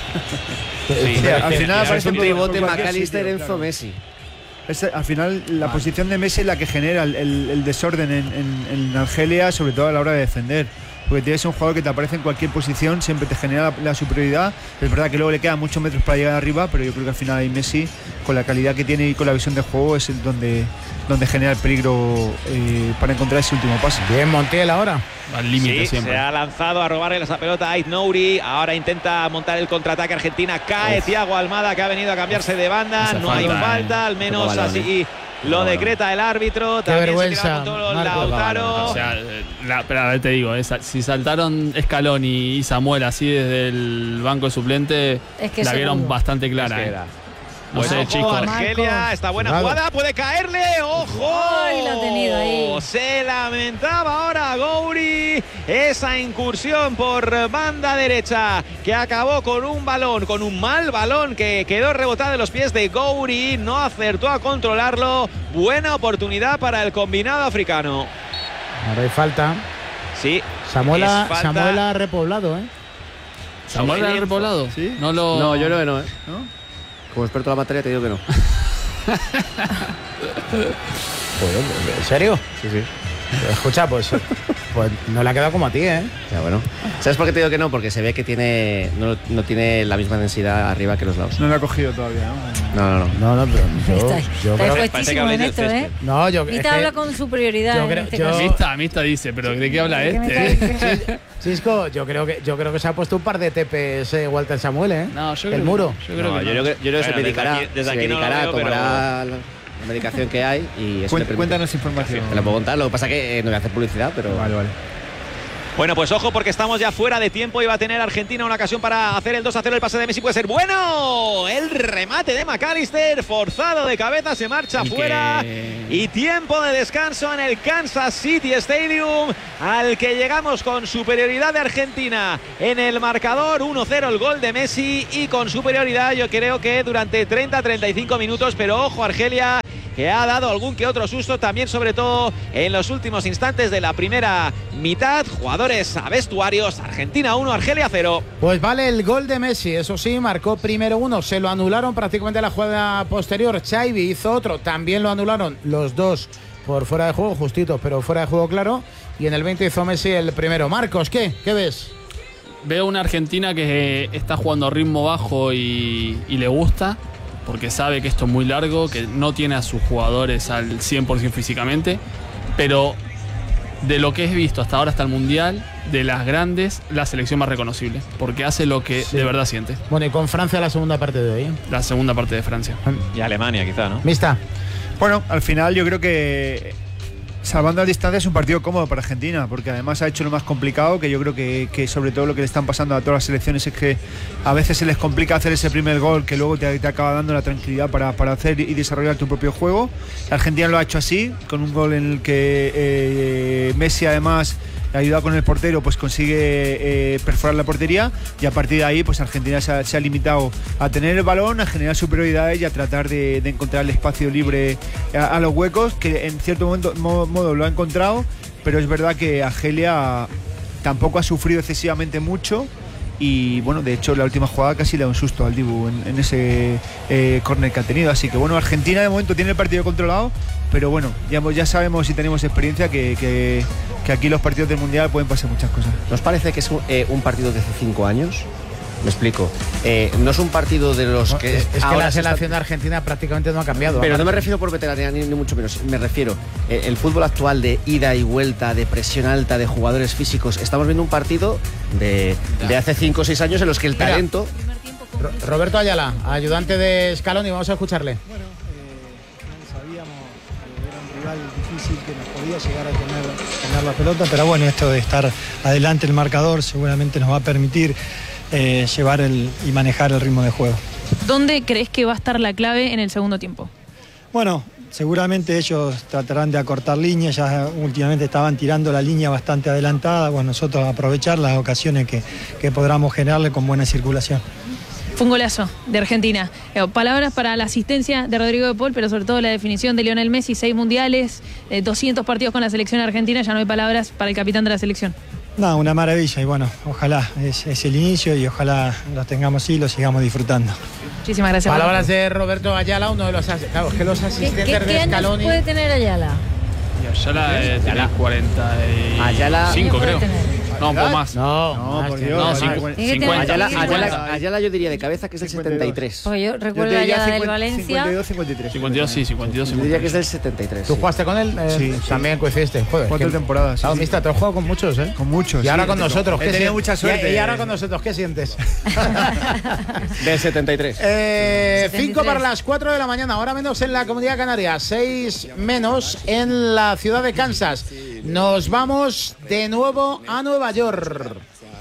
D: Sí, sí, al final
F: parece un pivote McAllister, Enzo, claro. Messi.
D: Es, al final la ah. posición de Messi es la que genera el, el, el desorden en, en, en Argelia, sobre todo a la hora de defender. Porque tienes un jugador que te aparece en cualquier posición, siempre te genera la, la superioridad. Es verdad que luego le quedan muchos metros para llegar arriba, pero yo creo que al final ahí Messi, con la calidad que tiene y con la visión de juego, es el donde, donde genera el peligro eh, para encontrar ese último pase.
E: Bien, Montiel ahora.
B: Al límite sí, siempre. Se ha lanzado a robarle esa pelota a Ait Nouri. Ahora intenta montar el contraataque Argentina. Cae Uf. Thiago Almada, que ha venido a cambiarse de banda. Esa no falta, hay falta, eh. al menos así lo decreta el árbitro.
E: Qué
B: También
E: vergüenza,
B: se Lautaro.
C: O sea, la, pero a ver, te digo, esa, si saltaron Scaloni y Samuel así desde el banco de suplente, es que la vieron bastante clara. Es que
B: eh. No bueno, sé, chicos. Argelia, esta buena Marco. Jugada, puede caerle. ¡Ojo!
A: Ay, la ha tenido ahí.
B: Se lamentaba ahora Gouiri esa incursión por banda derecha que acabó con un balón, con un mal balón que quedó rebotado en los pies de Gouiri. No acertó a controlarlo. Buena oportunidad para el combinado africano.
E: Ahora hay falta.
B: Sí.
E: Samuel ha repoblado, ¿eh?
C: ¿Samuel ha repoblado?
F: ¿Sí?
C: No, lo...
F: no, yo creo que no, ¿eh? ¿No? Como experto en la materia te digo que no.
E: Joder, ¿en serio?
F: Sí, sí.
E: Escucha, pues, pues no le ha quedado como a ti, ¿eh?
F: Ya, bueno. ¿Sabes por qué te digo que no? Porque se ve que tiene no, no tiene la misma densidad arriba que los lados.
D: No lo ha cogido todavía,
F: ¿no? No, no,
E: no. No, no, pero yo,
A: está,
E: yo
A: está
E: creo
A: puestísimo en esto, ¿eh?
E: No, yo
A: Mista es habla que con superioridad.
E: Yo creo,
A: en este
E: yo,
C: Mista, Mista dice, pero ¿de qué habla
A: ¿De
C: este?
E: Cisco, yo creo que yo creo que se ha puesto un par de tepes eh, Walter Samuel, ¿eh?
C: No, yo
E: el
C: creo
E: muro.
C: Yo creo
F: no,
C: que
F: yo,
C: no.
F: creo, yo creo que
B: bueno,
F: se dedicará,
B: desde aquí, desde
F: se
B: aquí
F: dedicará,
B: no veo,
F: tomará
B: pero...
F: la medicación que hay y eso
D: Cuen, Cuéntanos información.
F: Te la puedo contar, lo que pasa es que eh, no voy a hacer publicidad, pero...
D: Vale, vale.
B: Bueno, pues ojo, porque estamos ya fuera de tiempo y va a tener Argentina una ocasión para hacer el dos a cero. El pase de Messi puede ser bueno. El remate de McAllister, forzado de cabeza, se marcha
C: y
B: fuera.
C: Que...
B: Y tiempo de descanso en el Kansas City Stadium, al que llegamos con superioridad de Argentina en el marcador. uno cero el gol de Messi, y con superioridad yo creo que durante treinta a treinta y cinco minutos. Pero ojo, Argelia, que ha dado algún que otro susto también, sobre todo en los últimos instantes de la primera mitad. Jugadores a vestuarios. Argentina uno, Argelia cero.
E: Pues vale el gol de Messi, eso sí, marcó primero uno, se lo anularon prácticamente la jugada posterior. Xavi hizo otro, también lo anularon, los dos por fuera de juego, justitos, pero fuera de juego claro. Y en el veinte hizo Messi el primero. Marcos, ¿qué? ¿Qué ves?
C: Veo una Argentina que está jugando a ritmo bajo y, y le gusta, porque sabe que esto es muy largo, que no tiene a sus jugadores al cien por ciento físicamente, pero de lo que he visto hasta ahora, hasta el Mundial, de las grandes, la selección más reconocible, porque hace lo que sí de verdad siente.
E: Bueno, y con Francia la segunda parte de hoy, ¿eh?
C: La segunda parte de Francia.
B: Y Alemania, quizá, ¿no?
E: Mista.
D: Bueno, al final yo creo que, salvando las distancias, es un partido cómodo para Argentina, porque además ha hecho lo más complicado, que yo creo que, que sobre todo lo que le están pasando a todas las selecciones es que a veces se les complica hacer ese primer gol, que luego te, te acaba dando la tranquilidad para, para hacer y desarrollar tu propio juego. La Argentina lo ha hecho así, con un gol en el que eh, Messi, además, ayudado con el portero, pues consigue eh, perforar la portería, y a partir de ahí pues Argentina se ha, se ha limitado a tener el balón, a generar superioridades y a tratar de, de encontrar el espacio libre a, a los huecos, que en cierto momento, modo, modo lo ha encontrado, pero es verdad que Argelia tampoco ha sufrido excesivamente mucho. Y bueno, de hecho la última jugada casi le da un susto al Dibu en, en ese eh, córner que ha tenido. Así que bueno, Argentina de momento tiene el partido controlado, pero bueno, ya, ya sabemos y tenemos experiencia que, que, que aquí los partidos del Mundial pueden pasar muchas cosas.
F: ¿Nos parece que es un, eh, un partido de hace cinco años? Me explico. Eh, no es un partido de los que...
E: Es, es que la selección de Argentina prácticamente no ha cambiado.
F: Pero no me refiero por veteranía ni, ni mucho menos. Me refiero eh, el fútbol actual de ida y vuelta, de presión alta, de jugadores físicos. Estamos viendo un partido de, de hace cinco o seis años en los que el talento...
E: Ro Roberto Ayala, ayudante de Scaloni, vamos a escucharle.
G: Bueno, eh, sabíamos que era un rival difícil, que nos podía llegar a tener, tener la pelota, pero bueno, esto de estar adelante el marcador seguramente nos va a permitir Eh, llevar el, y manejar el ritmo de juego.
H: ¿Dónde crees que va a estar la clave en el segundo tiempo?
G: Bueno, seguramente ellos tratarán de acortar líneas, ya últimamente estaban tirando la línea bastante adelantada, bueno, nosotros aprovechar las ocasiones que, que podamos generarle con buena circulación.
H: Fue un golazo de Argentina. Eh, palabras para la asistencia de Rodrigo de Paul, pero sobre todo la definición de Lionel Messi, seis mundiales, eh, doscientos partidos con la selección argentina, ya no hay palabras para el capitán de la selección.
G: No, una maravilla, y bueno, ojalá es, es el inicio y ojalá lo tengamos y lo sigamos disfrutando.
H: Muchísimas gracias.
E: Palabras de Roberto Ayala, uno de los, claro, es que los asistentes
A: ¿Qué, qué,
E: de
A: qué
E: Scaloni...
A: años puede tener Ayala?
C: Y Ayala eh, tiene cuarenta y
F: Ayala...
C: cinco, creo.
A: Tener?
C: No, un poco más.
E: No,
D: No,
E: más
D: por
E: que-
D: Dios.
C: No,
D: no,
C: cincu-
A: Tiene que
C: cincuenta.
A: tener-
F: Ayala, Ayala, Ayala yo diría de cabeza que es del setenta y tres.
A: Porque yo
D: Yo
A: recuerdo
D: te
A: a
D: diría
A: Ayala del
D: cincuenta,
A: Valencia.
D: cincuenta y dos, cincuenta y tres.
C: cincuenta y dos, sí, cincuenta y dos,
F: Yo diría que es
C: cincuenta y
F: del setenta y tres.
E: ¿Tú
F: sí.
E: jugaste con él? Eh,
D: Sí, sí.
E: También coincidiste. Joder,
D: Cuatro
E: que-
D: temporadas. sí,
E: Claro,
D: sí.
E: Mista, te has jugado con muchos, ¿eh?
D: Con muchos.
E: Y ahora
D: sí.
E: con nosotros,
D: He
E: ¿qué
D: tenido
E: sien-
D: mucha suerte.
E: Y, y ahora con nosotros, ¿qué sientes?
F: Del setenta y tres.
E: Eh,
A: setenta y
E: cinco
A: tres.
E: para las cuatro de la mañana, ahora menos en la Comunidad Canaria, seis menos en la ciudad de Kansas. Nos vamos de nuevo a Nueva York.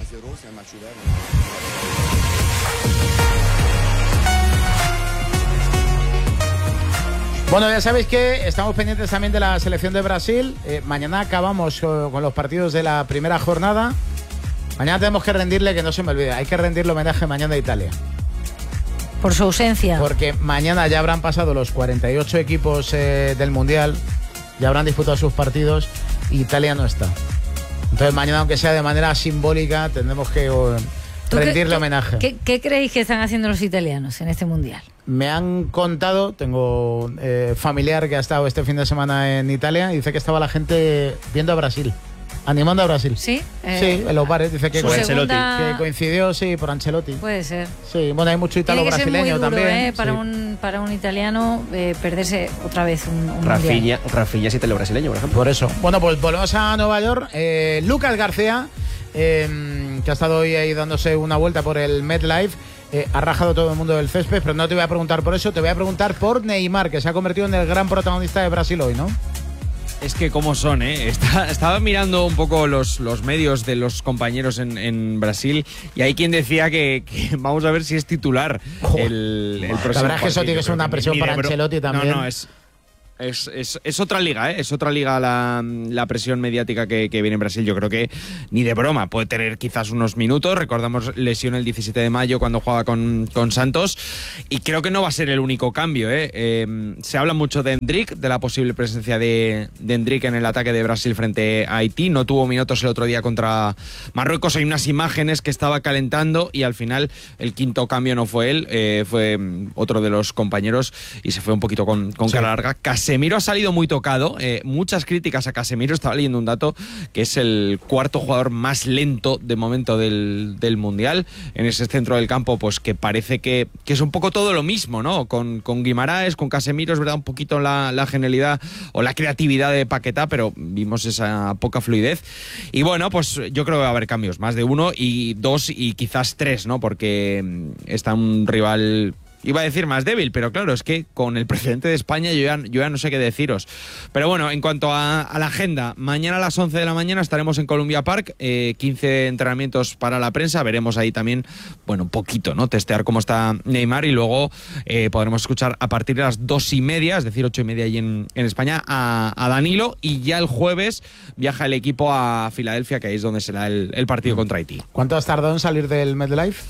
E: Bueno, ya sabéis que estamos pendientes también de la selección de Brasil. Eh, mañana acabamos eh, con los partidos de la primera jornada. Mañana tenemos que rendirle, que no se me olvide, hay que rendirle homenaje mañana a Italia.
A: Por su ausencia.
E: Porque mañana ya habrán pasado los cuarenta y ocho equipos eh, del Mundial, ya habrán disputado sus partidos y Italia no está. Entonces mañana, aunque sea de manera simbólica, tendremos que eh,
A: ¿Tú qué-
E: rendirle
A: qué-
E: homenaje.
A: ¿qué, ¿Qué creéis que están haciendo los italianos en este mundial?
E: Me han contado, tengo eh, familiar que ha estado este fin de semana en Italia y dice que estaba la gente viendo a Brasil, animando a Brasil.
A: ¿Sí? Eh,
E: Sí, en los bares, dice que,
A: su
E: co-
A: segunda-
E: que coincidió, sí, por Ancelotti.
A: Puede ser.
E: Sí, bueno, hay mucho italo
A: Tiene que ser muy
E: brasileño
A: duro,
E: también.
A: ¿eh? Para,
E: sí.
A: un, para un italiano eh, perderse otra vez un, un mundial.
F: Rafinha, Rafinha es italo brasileño, por ejemplo.
E: Por eso. Bueno, pues volvemos a Nueva York. Eh, Lucas García, eh, que ha estado hoy ahí dándose una vuelta por el MetLife, eh, ha rajado todo el mundo del césped, pero no te voy a preguntar por eso, te voy a preguntar por Neymar, que se ha convertido en el gran protagonista de Brasil hoy, ¿no?
I: Es que cómo son, ¿eh? Está, estaba mirando un poco los, los medios de los compañeros en, en Brasil y hay quien decía que, que vamos a ver si es titular el, el próximo.
E: La verdad es que eso tiene que ser una presión para Ancelotti también.
I: No, no, es... Es, es, es otra liga, ¿eh? Es otra liga la, la presión mediática que, que viene en Brasil. Yo creo que ni de broma puede tener quizás unos minutos. Recordamos lesión el diecisiete de mayo cuando jugaba con, con Santos. Y creo que no va a ser el único cambio, ¿eh? Eh, se habla mucho de Endrick, de la posible presencia de, de Endrick en el ataque de Brasil frente a Haití. No tuvo minutos el otro día contra Marruecos. Hay unas imágenes que estaba calentando y al final el quinto cambio no fue él, eh, fue otro de los compañeros y se fue un poquito con, con sí. cara larga. Casi Casemiro ha salido muy tocado, eh, muchas críticas a Casemiro. Estaba leyendo un dato que es el cuarto jugador más lento de momento del, del Mundial en ese centro del campo, pues que parece que, que es un poco todo lo mismo, ¿no? Con, con Guimaraes, con Casemiro, es verdad, un poquito la, la genialidad o la creatividad de Paquetá, pero vimos esa poca fluidez. Y bueno, pues yo creo que va a haber cambios, más de uno y dos y quizás tres, ¿no? Porque está un rival... Iba a decir más débil, pero claro, es que con el precedente de España yo ya, yo ya no sé qué deciros. Pero bueno, en cuanto a, a la agenda, mañana a las once de la mañana estaremos en Columbia Park, eh, quince entrenamientos para la prensa, veremos ahí también, bueno, un poquito, ¿no? Testear cómo está Neymar y luego eh, podremos escuchar a partir de las dos y media, es decir, ocho y media allí en, en España, a, a Danilo, y ya el jueves viaja el equipo a Filadelfia, que ahí es donde será el, el partido contra Haití.
E: ¿Cuánto has tardado en salir del MetLife?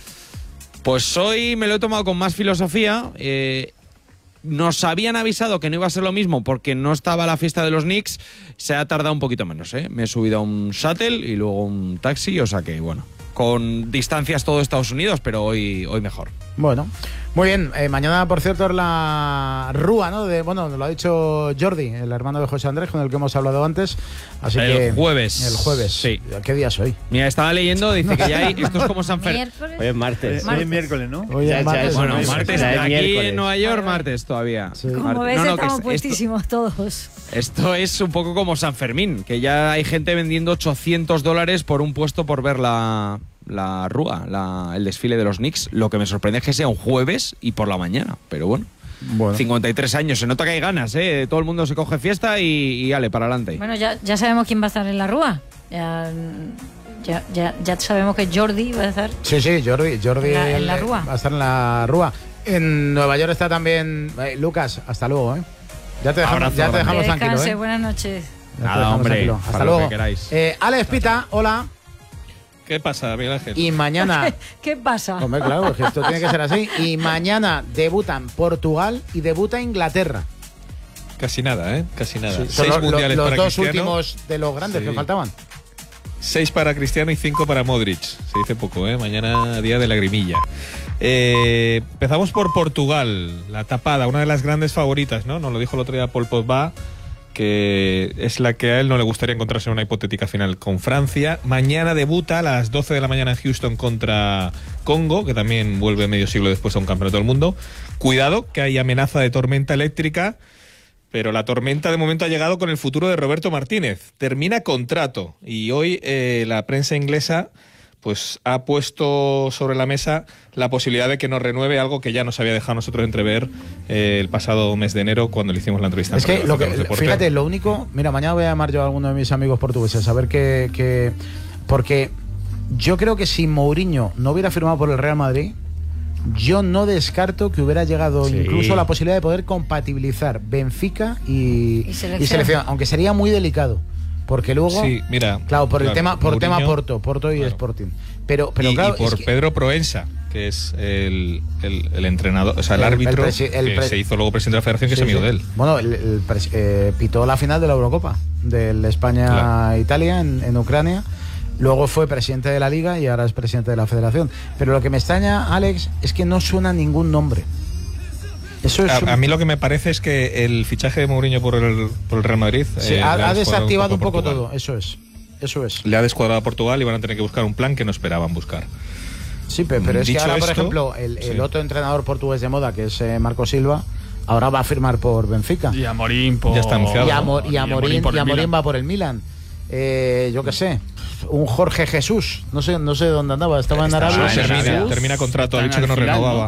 I: Pues hoy me lo he tomado con más filosofía. Eh, nos habían avisado que no iba a ser lo mismo porque no estaba la fiesta de los Knicks. Se ha tardado un poquito menos, ¿eh? Me he subido a un shuttle y luego un taxi, o sea que, bueno, con distancias todo Estados Unidos, pero hoy, hoy mejor.
E: Bueno, muy bien. Eh, mañana, por cierto, es la Rúa, ¿no? De, bueno, lo ha dicho Jordi, el hermano de José Andrés, con el que hemos hablado antes. Así
I: el
E: que,
I: jueves.
E: El jueves.
I: Sí.
E: ¿Qué día es hoy?
I: Mira, estaba leyendo, dice que ya hay... Esto es como San Fernando.
F: Hoy es martes.
D: Hoy es miércoles, ¿no?
E: Hoy es martes.
I: Bueno, martes.
F: Ya es
I: Aquí
F: miércoles.
I: en Nueva York, martes todavía.
A: Sí. Como
I: Martes.
A: ves,
I: No, no,
A: estamos
I: que
A: puestísimos
I: esto,
A: todos.
I: Esto es un poco como San Fermín, que ya hay gente vendiendo ochocientos dólares por un puesto por ver la... la Rúa, la, el desfile de los Knicks. Lo que me sorprende es que sea un jueves y por la mañana, pero bueno, bueno. cincuenta y tres años, se nota que hay ganas, ¿eh? Todo el mundo se coge fiesta y, y ale, para adelante.
A: Bueno, ya, ya sabemos quién va a estar en la Rúa. Ya, ya, ya, ya sabemos que Jordi va a estar.
E: Sí, sí, Jordi, Jordi
A: en la, en la Rúa.
E: va a estar en la Rúa. En Nueva York está también eh, Lucas, hasta luego, ¿eh? Ya te dejamos,
I: Abrazo,
E: ya te dejamos
A: Descanse,
E: tranquilo, ¿eh?
A: Buenas noches.
I: Nada, hombre,
E: tranquilo. Hasta
I: para
E: luego.
I: lo que queráis.
E: Eh, Alex Pita, hola.
J: ¿Qué pasa, Miguel Ángel?
E: Y mañana...
A: ¿Qué pasa?
E: Hombre, claro, porque esto tiene que ser así. Y mañana debutan Portugal y debuta Inglaterra.
J: Casi nada, ¿eh? Casi nada.
E: Sí,
J: Seis
E: los,
J: mundiales
E: los
J: para
E: dos
J: Cristiano.
E: últimos de los grandes
J: Sí.
E: que faltaban.
J: Seis para Cristiano y cinco para Modric. Se dice poco, ¿eh? Mañana día de lagrimilla. Eh, empezamos por Portugal. La tapada, una de las grandes favoritas, ¿no? Nos lo dijo el otro día Paul Pogba, que es la que a él no le gustaría encontrarse en una hipotética final con Francia. Mañana debuta a las doce de la mañana en Houston contra Congo, que también vuelve medio siglo después a un campeonato del mundo. Cuidado, que hay amenaza de tormenta eléctrica, pero la tormenta de momento ha llegado con el futuro de Roberto Martínez. Termina contrato y hoy eh, la prensa inglesa pues ha puesto sobre la mesa la posibilidad de que nos renueve, algo que ya nos había dejado nosotros entrever eh, el pasado mes de enero cuando le hicimos la entrevista.
E: Es que, lo que fíjate, lo único... Mira, mañana voy a llamar yo a alguno de mis amigos portugueses a ver qué... qué porque yo creo que si Mourinho no hubiera firmado por el Real Madrid, yo no descarto que hubiera llegado sí. incluso la posibilidad de poder compatibilizar Benfica y,
A: y, selección.
E: y selección, aunque sería muy delicado. Porque luego,
J: sí, mira,
E: claro, por
J: claro,
E: el tema, por
J: Mourinho,
E: tema Porto, Porto y
J: claro.
E: Sporting. Pero, pero
J: y,
E: claro,
J: y por
E: es que,
J: Pedro Proensa, que es el, el, el entrenador, o sea, el, el árbitro
E: el el
J: que
E: pre
J: se hizo luego presidente de la federación, que sí, es amigo
E: sí.
J: de él.
E: Bueno, el, el, eh, pitó la final de la Eurocopa, del España-Italia en, en Ucrania. Luego fue presidente de la Liga y ahora es presidente de la Federación. Pero lo que me extraña, Alex, es que no suena ningún nombre. Eso es
J: a,
E: un...
J: a mí lo que me parece es que el fichaje de Mourinho por el, por el Real Madrid
E: sí,
J: eh,
E: ha, ha desactivado un poco, un poco
J: todo.
E: Eso es, eso es.
J: Le ha descuadrado a Portugal y van a tener que buscar un plan que no esperaban buscar.
E: Sí, pero, pero es
J: Dicho
E: que ahora,
J: esto,
E: por ejemplo, el, el
J: sí.
E: otro entrenador portugués de moda, que es eh, Marco Silva, ahora va a firmar por Benfica.
C: Y a Morín por...
J: Ya está anunciado.
E: Y a, Mo, y a,
C: y a
E: Morín,
C: por
E: y a
C: el
E: Morín
C: Milan.
E: va por el Milan. Eh, yo qué sé, un Jorge Jesús, no sé, no sé dónde andaba, estaba en
J: Está,
E: Arabia.
J: termina,
C: Jesús.
J: termina contrato, ha
C: Está
J: dicho que no
C: al final,
J: renovaba.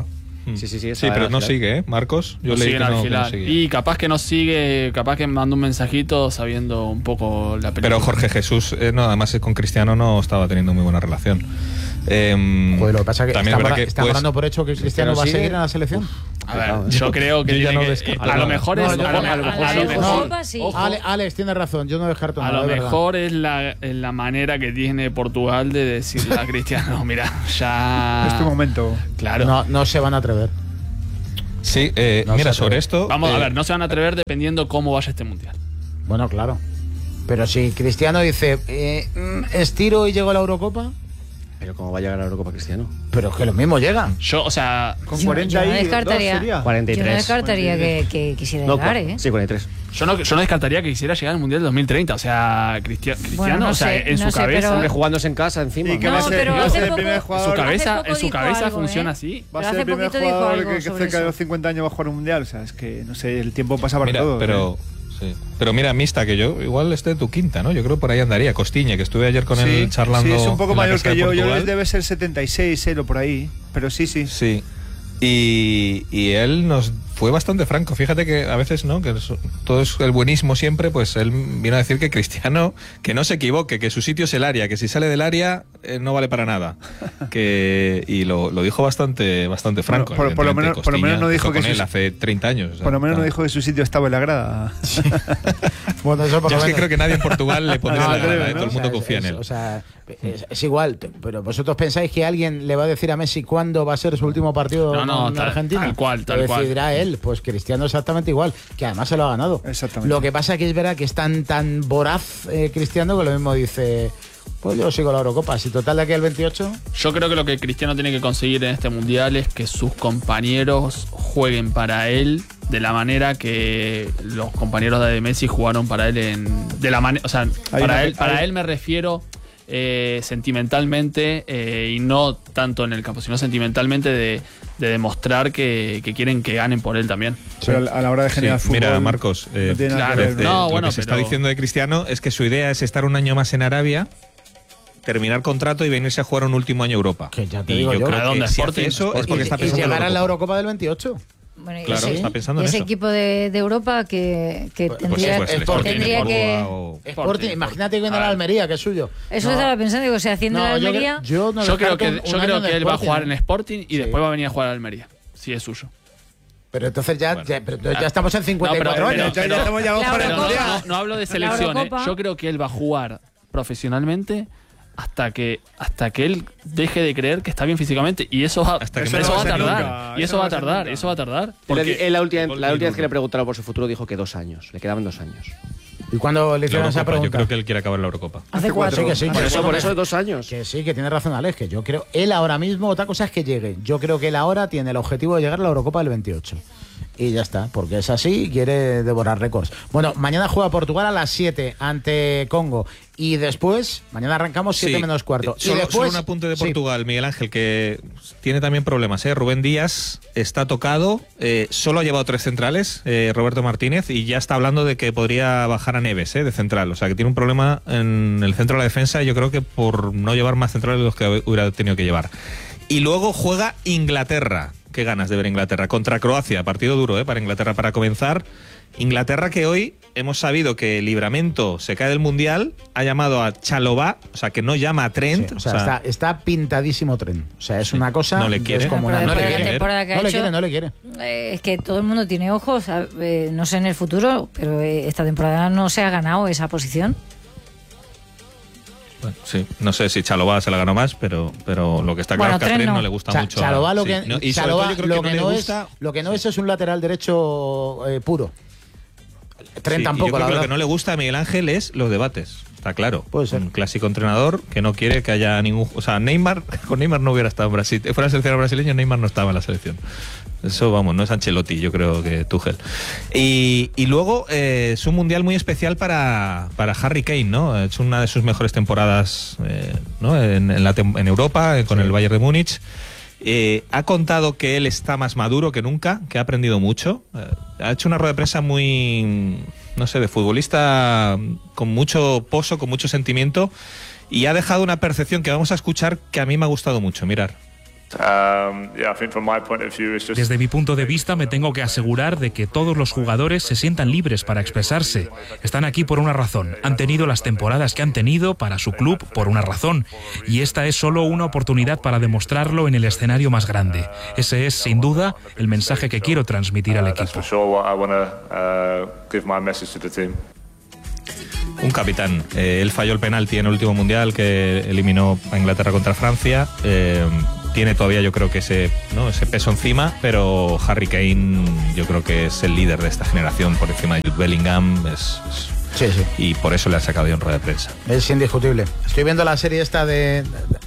F: Sí, sí, sí.
J: Sí, pero no sigue, ¿eh? Marcos. Yo
C: no
J: leí
C: sigue
J: que
C: en
J: no,
C: Al
J: que no
C: Hilal.
J: sigue.
C: Y capaz que no sigue, capaz que manda un mensajito sabiendo un poco la película.
J: Pero Jorge Jesús, eh, no, además con Cristiano no estaba teniendo muy buena relación. Eh,
E: Pues lo que pasa es que
J: también
E: está,
J: es verdad que
E: está
J: pues,
E: dando por hecho que Cristiano va a seguir en la selección.
C: A ver, yo creo que,
J: yo ya
C: tiene
J: no
C: que
J: descarto
C: a lo
J: nada.
C: mejor es
E: No, yo-
C: a lo,
E: a lo
C: a lo
E: mejor-
C: mejor,
A: Copa, sí.
C: ojo,
E: Ale- Alex tiene razón, yo no descarto
C: a
E: nada.
C: lo
E: de verdad.
C: mejor es la, es la manera que tiene Portugal de decirle a Cristiano, mira, ya...
D: Este momento.
C: Claro.
E: No, no se van a atrever.
J: Sí, eh,
E: No
J: mira,
E: se
J: sobre
E: atreve.
J: esto.
C: Vamos a
J: eh,
C: ver, no se van a atrever dependiendo cómo vaya este mundial.
E: Bueno, claro. Pero si Cristiano dice, eh, mm, estiro y llego a la Eurocopa,
F: Pero ¿cómo va a llegar a la Eurocopa Cristiano?
E: pero es que lo mismo llega.
C: Yo, o sea,
D: Con
A: Yo-
D: cuarenta
A: yo no
D: y dos
A: descartaría,
D: sería.
F: cuarenta y
A: yo no
F: tres.
A: descartaría que, que quisiera
F: No,
A: llegar,
F: cua-
A: ¿eh?
F: Sí, cuarenta y tres.
C: yo no, yo no descartaría que quisiera llegar al mundial del dos mil treinta. O sea, Cristiano, Cristiano
A: no
C: o sea,
A: sé,
C: en
A: no
C: su
A: sé,
C: cabeza.
A: pero-
F: Hombre, jugándose en casa encima.
D: Y que
A: No,
D: va a ser,
A: pero
D: va a
A: hace
D: ser el
A: poco-
D: primer
C: En su
D: jugador.
C: cabeza,
A: Hace poco
C: en su
A: dijo
C: cabeza
A: algo,
C: funciona
A: ¿eh?
C: así.
D: Va a
A: Pero
D: ser
A: hace
D: el primer
A: poquito dijo
D: jugador
A: algo
D: que, que
A: sobre
D: cerca de
A: eso.
D: los cincuenta años va a jugar un mundial. O sea, es que, no sé, el tiempo pasa para
J: mira,
D: todo.
J: pero.
D: ¿eh?
J: Sí. Pero mira, Mista, que yo igual esté tu quinta, ¿no? Yo creo que por ahí andaría. Costiñe, que estuve ayer con
D: Sí,
J: él charlando.
D: sí, es un poco
J: en la
D: mayor
J: casa
D: que
J: de
D: yo. Yo
J: Portugal.
D: debe ser setenta y seis, él o por ahí. Pero sí, sí.
J: Sí. Y, y él nos fue bastante franco. Fíjate que a veces, ¿no? Que es- todo es el buenismo siempre, pues él vino a decir que Cristiano, que no se equivoque, que su sitio es el área, que si sale del área eh, no vale para nada. Que, y lo, lo dijo bastante, bastante franco.
D: Por- por lo
J: evidentemente.
D: menos- por lo
J: Costiña
D: menos no dijo
J: empezó
D: que
J: con él
D: sus-
J: hace treinta años. o sea,
D: Por lo menos no
J: claro.
D: dijo que su sitio estaba en la grada.
E: Bueno, eso por
J: Yo
E: lo
J: es que
E: menos.
J: creo que nadie en Portugal le pondría
E: No,
J: la
E: creo,
J: gana, ¿eh?
E: ¿no?
J: Todo el mundo
E: O sea,
J: confía en
E: es-
J: él.
E: O sea, es, es igual, t- pero vosotros pensáis que alguien le va a decir a Messi cuándo va a ser su último partido
C: No, no,
E: en
C: tal-
E: Argentina.
C: tal cual, tal
E: Lo
C: cual.
E: decidirá él, pues Cristiano exactamente igual, que además se lo ha ganado.
D: Exactamente.
E: Lo que pasa es que es verdad que es tan, tan voraz eh, Cristiano que lo mismo dice, pues yo sigo la Eurocopa, si total de aquí al veintiocho...
C: Yo creo que lo que Cristiano tiene que conseguir en este mundial es que sus compañeros jueguen para él de la manera que los compañeros de Messi jugaron para él en de la manera, o sea,
D: Hay
C: para
D: una-
C: él, para
D: hay-
C: él me refiero eh, sentimentalmente eh, y no tanto en el campo, sino sentimentalmente de, de demostrar que, que quieren que ganen por él también.
D: Pero a la- a la hora de
J: Sí,
D: generar fútbol.
J: mira, Marcos, eh,
D: no tiene nada
C: claro,
D: que ver,
J: de-
D: ¿no?
C: no,
J: lo
C: bueno,
J: que se está
C: pero-
J: diciendo de Cristiano es que su idea es estar un año más en Arabia, terminar contrato y venirse a jugar un último año a Europa.
E: Que ya te
J: y
E: digo yo.
J: creo
C: ¿A dónde?
J: que si
C: Sporting,
J: hace eso es
C: Sporting.
J: porque
E: y,
J: está
E: y
J: pensando en
E: llegar a la
J: Eurocopa.
E: Eurocopa del veintiocho.
A: Bueno, y
J: Claro,
A: ese,
J: está pensando
A: y
J: en
A: ese
J: eso.
A: equipo de, de Europa que, que
E: Pues-
A: tendría,
J: pues el
E: Sporting,
A: tendría
J: Sporting,
A: que...
J: Córdoba o-
E: Sporting, imagínate que viene
C: A
E: a la
C: ver.
E: Almería, que es suyo.
A: Eso
E: No.
A: estaba pensando, digo, si haciendo la
E: No, yo,
A: Almería...
E: yo no
C: Yo creo
E: descarto
C: que,
E: un-
C: yo
E: un
C: creo
E: año
C: que
E: de
C: él va a
E: Sporting,
C: jugar
E: ¿eh?
C: en Sporting y
E: Sí.
C: después va a venir a jugar a Almería, si es suyo.
E: Pero entonces ya,
J: Bueno.
E: ya, pero entonces ya estamos en cincuenta y cuatro
C: No, pero-
E: años.
C: pero-
D: Ya estamos ya
A: La
D: para el
C: Pero no,
A: Eurocopa.
D: mundial.
C: no- no hablo de
A: La
C: selección, ¿eh?
A: Eurocopa.
C: Yo creo que él va a jugar profesionalmente hasta que hasta que él deje de creer que está bien físicamente y eso va,
J: Hasta que
C: eso
J: no
C: va
J: va
C: a
J: a ser
C: tardar
D: nunca,
C: y
D: eso
C: eso
D: no
C: va
D: va
C: a
D: a ser
C: tardar
D: nunca.
C: eso va a tardar
F: Él,
C: porque
F: él la, última,
J: Gol
F: la última vez que
J: duro.
F: le preguntaron por su futuro dijo que dos años. Le quedaban dos años.
E: ¿Y cuando le
J: La
E: hicieron esa
J: Eurocopa, yo
E: pregunta?
J: creo que él quiere acabar la Eurocopa.
A: Hace cuatro.
E: Sí, que sí.
F: Por
E: que
F: eso,
E: sí,
F: por
E: que-
F: eso dos años.
E: Que sí, que tiene razón Alex, que yo creo, él ahora mismo, otra cosa es que llegue. Yo creo que él ahora tiene el objetivo de llegar a la Eurocopa del veintiocho. Y ya está, porque es así y quiere devorar récords. Bueno, mañana juega Portugal a las siete ante Congo. Y después, mañana arrancamos siete
J: Sí,
E: menos cuarto.
J: eh, Solo,
E: y después,
J: solo un apunte de
E: sí,
J: Portugal, Miguel Ángel, que tiene también problemas. ¿eh? Rubén Díaz está tocado, eh, solo ha llevado tres centrales, eh, Roberto Martínez, y ya está hablando de que podría bajar a Neves eh, de central. O sea, que tiene un problema en el centro de la defensa, y yo creo que por no llevar más centrales de los que hubiera tenido que llevar. Y luego juega Inglaterra. Qué ganas de ver Inglaterra. Contra Croacia, partido duro ¿eh? para Inglaterra para comenzar. Inglaterra que hoy hemos sabido que Livramento se cae del Mundial, ha llamado a Chalobah, o sea que no llama a Trent.
E: sí, o sea, está, está pintadísimo tren. O sea, es
J: Sí,
E: una cosa
J: no le quiere.
E: descomunal.
A: Pero
J: No le
A: después de la
J: quiere.
A: temporada que ha
E: No le
A: hecho,
E: quiere, no le quiere.
A: eh, es que todo el mundo tiene ojos, a- eh, no sé en el futuro, pero eh, esta temporada no se ha ganado esa posición.
J: Bueno, sí, no sé si Chalobah se la ganó más, pero, pero lo que está claro
A: Bueno,
J: es que a
A: Trent
J: Trent no.
A: no.
J: le gusta
E: Cha-
J: mucho.
E: Chalobah lo
J: sí,
E: que,
J: no, y sobre
E: Chalobah
J: todo yo creo
E: lo
J: que no
E: que
J: le
E: no
J: gusta.
E: es, lo que no es es un lateral derecho eh, puro. Tren
J: Sí, y
E: tampoco,
J: yo creo
E: la
J: que lo
E: verdad.
J: que no le gusta a Miguel Ángel es los debates. Está claro.
E: Puede ser.
J: Un clásico entrenador que no quiere que haya ningún. O sea, Neymar, con Neymar no hubiera estado en Brasil. Fuera el seleccionador brasileño, Neymar no estaba en la selección. Eso, vamos, no es Ancelotti, yo creo que Tuchel. Y, y luego eh, es un mundial muy especial para, para Harry Kane, ¿no? Ha hecho una de sus mejores temporadas eh, ¿no? en, en, la tem- en Europa, eh, con el Bayern de Múnich. Eh, ha contado que él está más maduro que nunca, que ha aprendido mucho. Eh, ha hecho una rueda de prensa muy, no sé, de futbolista con mucho pozo, con mucho sentimiento, y ha dejado una percepción que vamos a escuchar que a mí me ha gustado mucho. Mirar.
K: Desde mi punto de vista, me tengo que asegurar de que todos los jugadores se sientan libres para expresarse. Están aquí por una razón. Han tenido las temporadas que han tenido para su club por una razón. Y esta es solo una oportunidad para demostrarlo en el escenario más grande. Ese es, sin duda, el mensaje que quiero transmitir al equipo.
J: Un capitán. Eh, él falló el penalti en el último mundial que eliminó a Inglaterra contra Francia. Eh, tiene todavía, yo creo que ese, ¿no? ese peso encima, pero Harry Kane yo creo que es el líder de esta generación por encima de Jude Bellingham. Es, es,
E: sí, sí.
J: Y por eso le ha sacado en rueda de prensa.
E: Es indiscutible. Estoy viendo la serie esta de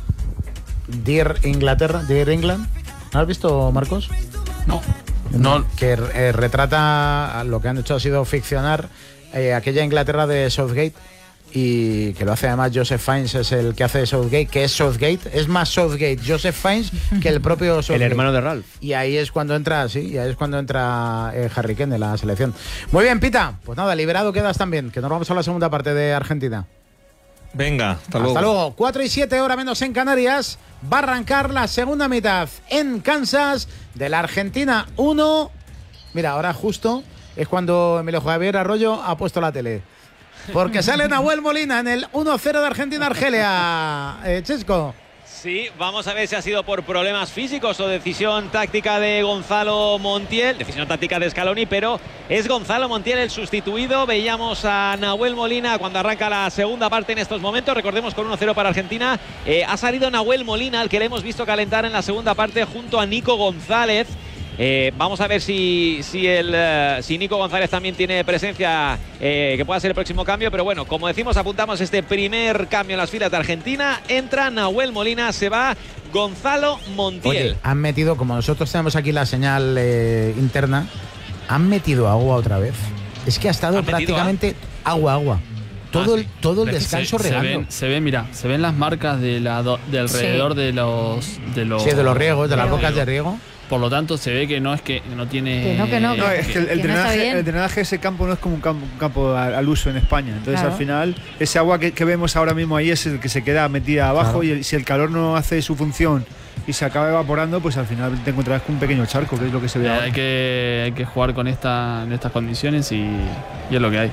E: Dear Inglaterra, Dear England. ¿No has visto, Marcos?
C: No. No.
E: Que eh, retrata, lo que han hecho ha sido ficcionar eh, aquella Inglaterra de Southgate, y que lo hace además Joseph Fiennes, es el que hace de Southgate, que es Southgate, es más Southgate Joseph Fiennes que el propio Southgate.
F: El hermano de Ralph.
E: Y ahí es cuando entra, sí, y ahí es cuando entra eh, Harry Kane de la selección. Muy bien, Pita, pues nada, liberado quedas también, que nos vamos a la segunda parte de Argentina.
J: Venga, hasta, hasta luego.
E: Hasta luego. cuatro y siete, hora menos en Canarias. Va a arrancar la segunda mitad en Kansas de la Argentina uno. Mira, ahora justo es cuando Emilio Javier Arroyo ha puesto la tele. Porque sale Nahuel Molina en el uno cero de Argentina-Argelia. Eh, Chesco.
B: Sí, vamos a ver si ha sido por problemas físicos o decisión táctica de Gonzalo Montiel, decisión táctica de Scaloni, pero es Gonzalo Montiel el sustituido. Veíamos a Nahuel Molina cuando arranca la segunda parte en estos momentos, recordemos con uno cero para Argentina. Eh, ha salido Nahuel Molina, al que le hemos visto calentar en la segunda parte junto a Nico González. Eh, vamos a ver si, si, el, uh, si Nico González también tiene presencia, eh, que pueda ser el próximo cambio. Pero bueno, como decimos, apuntamos este primer cambio en las filas de Argentina. Entra Nahuel Molina, se va Gonzalo Montiel.
E: Oye, han metido, como nosotros tenemos aquí la señal eh, interna, han metido agua otra vez. Es que ha estado prácticamente agua, agua. Todo, ah, sí. el, todo el descanso
C: se,
E: regando.
C: Se ven, se ven, mira, se ven las marcas de, la, de alrededor sí. de los... De los
E: sí, de los riegos, de las bocas de riego.
C: Por lo tanto, se ve que no es que no tiene...
A: Que no, que no.
D: No, es que el, el,
A: que
D: drenaje,
A: no
D: el drenaje de ese campo no es como un campo, un campo al uso en España. Entonces, claro, al final, ese agua que, que vemos ahora mismo ahí es el que se queda metida abajo, claro, y el, si el calor no hace su función y se acaba evaporando, pues al final te encontrarás con un pequeño charco, que es lo que se ve
C: eh,
D: ahora.
C: Hay que, hay que jugar con esta, en estas condiciones y, y es lo que hay.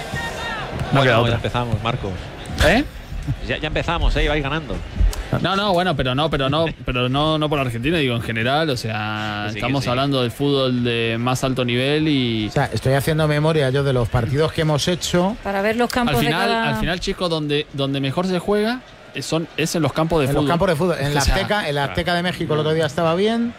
B: No bueno, ya empezamos, Marcos.
C: ¿Eh?
B: Ya, ya empezamos, ¿eh? Vais ganando.
C: No, no, bueno, pero no, pero no, pero no, no por Argentina, digo en general, o sea, sí, estamos sí. hablando del fútbol de más alto nivel y...
E: O sea, estoy haciendo memoria yo de los partidos que hemos hecho.
A: Para ver los campos
C: al final,
A: de cada...
C: Al final, chicos, donde, donde mejor se juega son, es en los campos de
E: en
C: fútbol.
E: En los campos de fútbol. En la Azteca, en la Azteca de México el otro día estaba bien.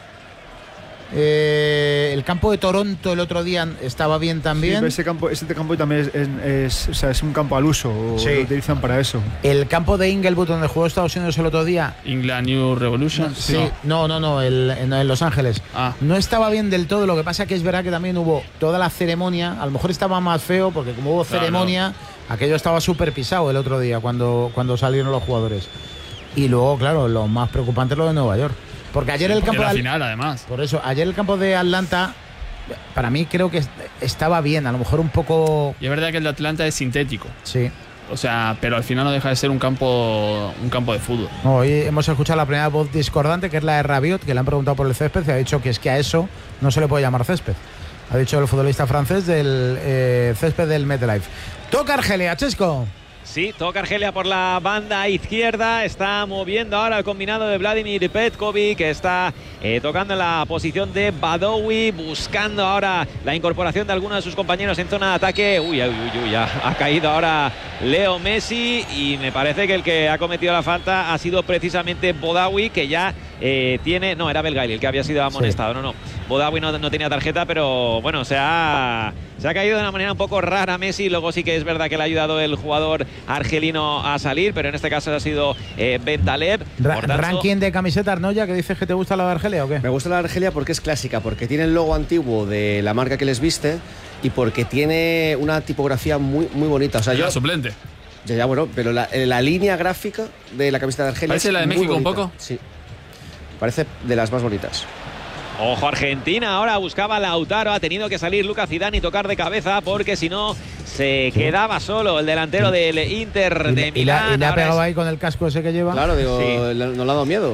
E: Eh, el campo de Toronto el otro día estaba bien también. Sí,
D: pero ese campo, ese campo también es, es, es, o sea, es un campo al uso, o sí, lo utilizan para eso.
E: El campo de Inglewood donde jugó Estados Unidos el otro día,
C: England New Revolution.
E: Sí, no, no, no, el, en, en Los Ángeles.
C: Ah.
E: No estaba bien del todo. Lo que pasa que es verdad que también hubo toda la ceremonia. A lo mejor estaba más feo porque como hubo ceremonia, no, no. aquello estaba súper pisado el otro día cuando, cuando salieron los jugadores. Y luego, claro, lo más preocupante es lo de Nueva York. Porque ayer sí, el campo
C: la
E: de
C: final, además.
E: Por eso, ayer el campo de Atlanta, para mí creo que estaba bien, a lo mejor un poco.
C: Y es verdad que el de Atlanta es sintético.
E: Sí.
C: O sea, pero al final no deja de ser un campo un campo de fútbol.
E: Hoy hemos escuchado la primera voz discordante, que es la de Rabiot, que le han preguntado por el césped y ha dicho que es que a eso no se le puede llamar césped. Ha dicho el futbolista francés del eh, césped del MetLife. Toca Argelia, Chesco.
B: Sí, toca Argelia por la banda izquierda. Está moviendo ahora el combinado de Vladimir Petkovic, que está eh, tocando en la posición de Badowi, buscando ahora la incorporación de algunos de sus compañeros en zona de ataque. Uy, uy, uy, uy, ha, ha caído ahora Leo Messi y me parece que el que ha cometido la falta ha sido precisamente Badowi, que ya eh, tiene... No, era Belgaili el que había sido amonestado. Sí. No, no. Badowi no, no tenía tarjeta, pero bueno, se ha, se ha caído de una manera un poco rara Messi. Luego sí que es verdad que le ha ayudado el jugador argelino a salir, pero en este caso ha sido eh, Bentaleb.
E: Ra tanto... ¿Ranking de camisetas, no? Ya que dices que te gusta la de Argelia, ¿o qué?
F: Me gusta la de Argelia porque es clásica, porque tiene el logo antiguo de la marca que les viste y porque tiene una tipografía muy, muy bonita. O sea, yo...
C: La suplente.
F: Ya, ya, bueno, pero la, la línea gráfica de la camiseta de Argelia
C: ¿parece la de México un poco?
F: Sí. Parece de las más bonitas.
B: Ojo Argentina, ahora buscaba Lautaro, ha tenido que salir Lucas Zidane y tocar de cabeza porque si no se quedaba solo el delantero del Inter de
E: y
B: Milán.
E: Y le ha pegado es... ahí con el casco ese que lleva.
F: Claro, digo, sí. No le ha dado miedo.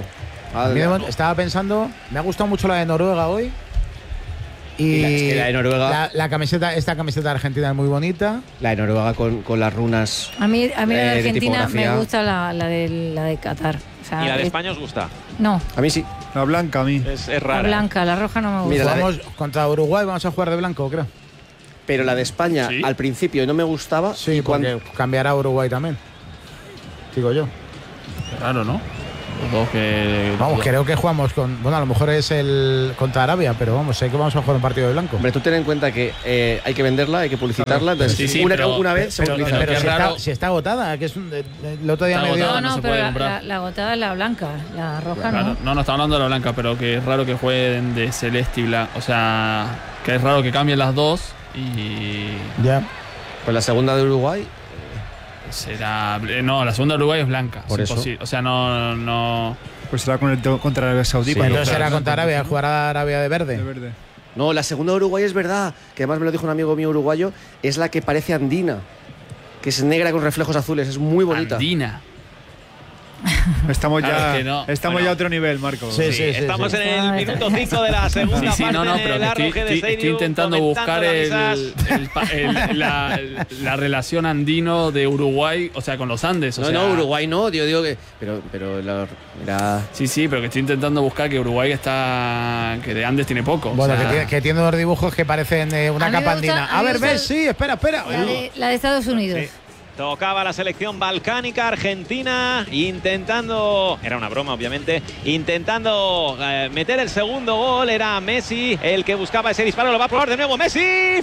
E: Estaba pensando, me ha gustado mucho la de Noruega hoy. Y,
F: y la, es que la de Noruega.
E: La, la camiseta, esta camiseta de Argentina es muy bonita.
F: La de Noruega con, con las runas.
A: A mí, a mí la de
F: eh,
A: Argentina
F: de
A: me gusta la, la, de, la de Qatar. O sea,
B: ¿Y la de
A: es,
B: España os gusta?
A: No.
F: A mí sí.
D: La blanca a mí.
B: Es, es rara.
A: La blanca, la roja no me gusta.
E: Mira, vamos de... contra Uruguay, vamos a jugar de blanco, creo.
F: Pero la de España ¿Sí? al principio no me gustaba.
E: Sí, porque cuando... cambiará a Uruguay también. Digo yo.
C: Qué raro, ¿no? Que...
E: Vamos, creo que jugamos con. Bueno, a lo mejor es el contra Arabia, pero vamos, sé que vamos a jugar un partido de blanco.
F: Hombre, tú ten en cuenta que eh, hay que venderla, hay que publicitarla. Entonces, sí, sí, una, pero, una vez
E: pero,
F: se
E: pero, pero si, está, si está agotada, que es un, el otro día
C: está
E: me dio.
C: Agotada,
A: no, no,
C: no
A: pero la, la, la agotada es la blanca, la roja
C: claro,
A: no.
C: No, no está hablando de la blanca, pero que es raro que jueguen de celeste y blanco. O sea, que es raro que cambien las dos y.
E: Ya.
F: Pues la segunda de Uruguay.
C: Será. No, la segunda de Uruguay es blanca.
F: Por
C: es
F: eso.
C: Imposible. O sea, no. no...
D: Pues será con el, contra Arabia Saudí.
E: Sí, entonces será contra Arabia, jugar a Arabia de verde.
D: De verde.
F: No, la segunda de Uruguay es verdad, que además me lo dijo un amigo mío uruguayo, es la que parece andina, que es negra con reflejos azules, es muy bonita.
C: Andina.
D: Estamos ya,
C: claro, es que no.
D: estamos
C: bueno,
D: ya a otro nivel, Marco.
B: Sí, sí, sí, estamos sí. en el minuto cinco de la segunda sí, sí, parte
C: no, no, pero
B: del
C: estoy, estoy, estoy intentando buscar el, el, el, la, la relación andino de Uruguay, o sea, con los Andes. O
F: no,
C: sea,
F: no, Uruguay no, yo digo que... Pero, pero la, la...
C: Sí, sí, pero que estoy intentando buscar que Uruguay está... que de Andes tiene poco.
E: Bueno,
C: o sea,
E: que, tiene, que tiene unos dibujos que parecen eh, una capa andina. A, a ver, ves, sí, espera, espera.
A: La de, la de Estados Unidos. Sí.
B: Tocaba la selección balcánica argentina intentando, era una broma obviamente, intentando eh, meter el segundo gol. Era Messi el que buscaba ese disparo, lo va a probar de nuevo Messi,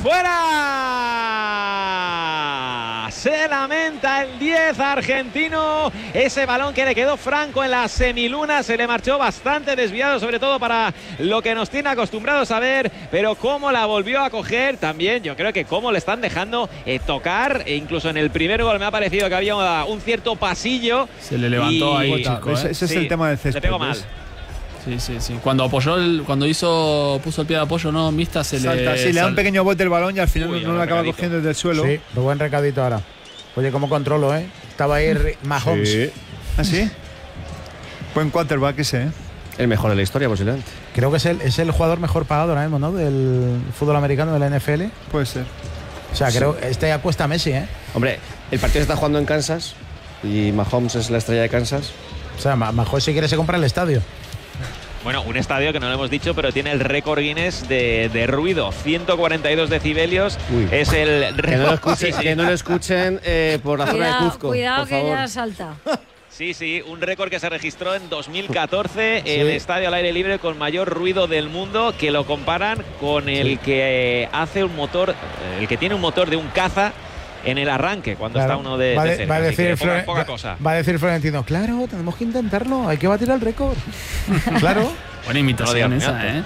B: fuera. Se lamenta el diez argentino, ese balón que le quedó franco en la semiluna, se le marchó bastante desviado, sobre todo para lo que nos tiene acostumbrados a ver, pero cómo la volvió a coger también. Yo creo que cómo le están dejando eh, tocar, e incluso en el primer gol me ha parecido que había un cierto pasillo.
C: Se le levantó
B: y...
C: ahí, chico, ¿eh?
D: Ese, ese es sí, el tema del césped.
B: Le pegó mal.
C: Sí, sí, sí. Cuando apoyó, el, cuando hizo, puso el pie de apoyo, no, Mista se
D: Salta,
C: le.
D: Sí, le da un pequeño bote el balón y al final
B: Uy,
D: no lo acaba
B: recadito.
D: cogiendo desde el suelo.
E: Sí, lo buen recadito ahora. Oye, ¿cómo controlo, eh? Estaba ahí Mahomes.
D: Sí. ¿Ah, sí? Buen quarterback ese, ¿eh?
F: El mejor de la historia, posiblemente.
E: Creo que es el, es el jugador mejor pagado ahora mismo, ¿no? Del fútbol americano, de la N F L.
D: Puede ser.
E: O sea,
F: Sí.
E: creo que este apuesta a Messi, ¿eh?
F: Hombre, el partido se está jugando en Kansas y Mahomes es la estrella de Kansas.
E: O sea, Mahomes si quiere se compra el estadio.
B: Bueno, un estadio que no lo hemos dicho, pero tiene el récord Guinness de, de ruido, ciento cuarenta y dos decibelios.
F: Uy.
B: Es el
F: Que no lo
B: récord.
F: escuchen, que no lo escuchen eh, por la zona de
A: Cuidado,
F: Cuzco.
A: cuidado
F: por
A: que
F: favor.
A: ya salta.
B: Sí, sí, un récord que se registró en dos mil catorce, sí. El estadio al aire libre con mayor ruido del mundo, que lo comparan con el sí. que hace un motor, el que tiene un motor de un caza en el arranque, cuando claro. está uno de,
E: va,
B: de cerca.
E: Va a decir,
B: poca, poca cosa.
E: Va a decir Florentino, claro, tenemos que intentarlo, hay que batir el récord. Claro.
C: Buena imitación no esa, ¿eh?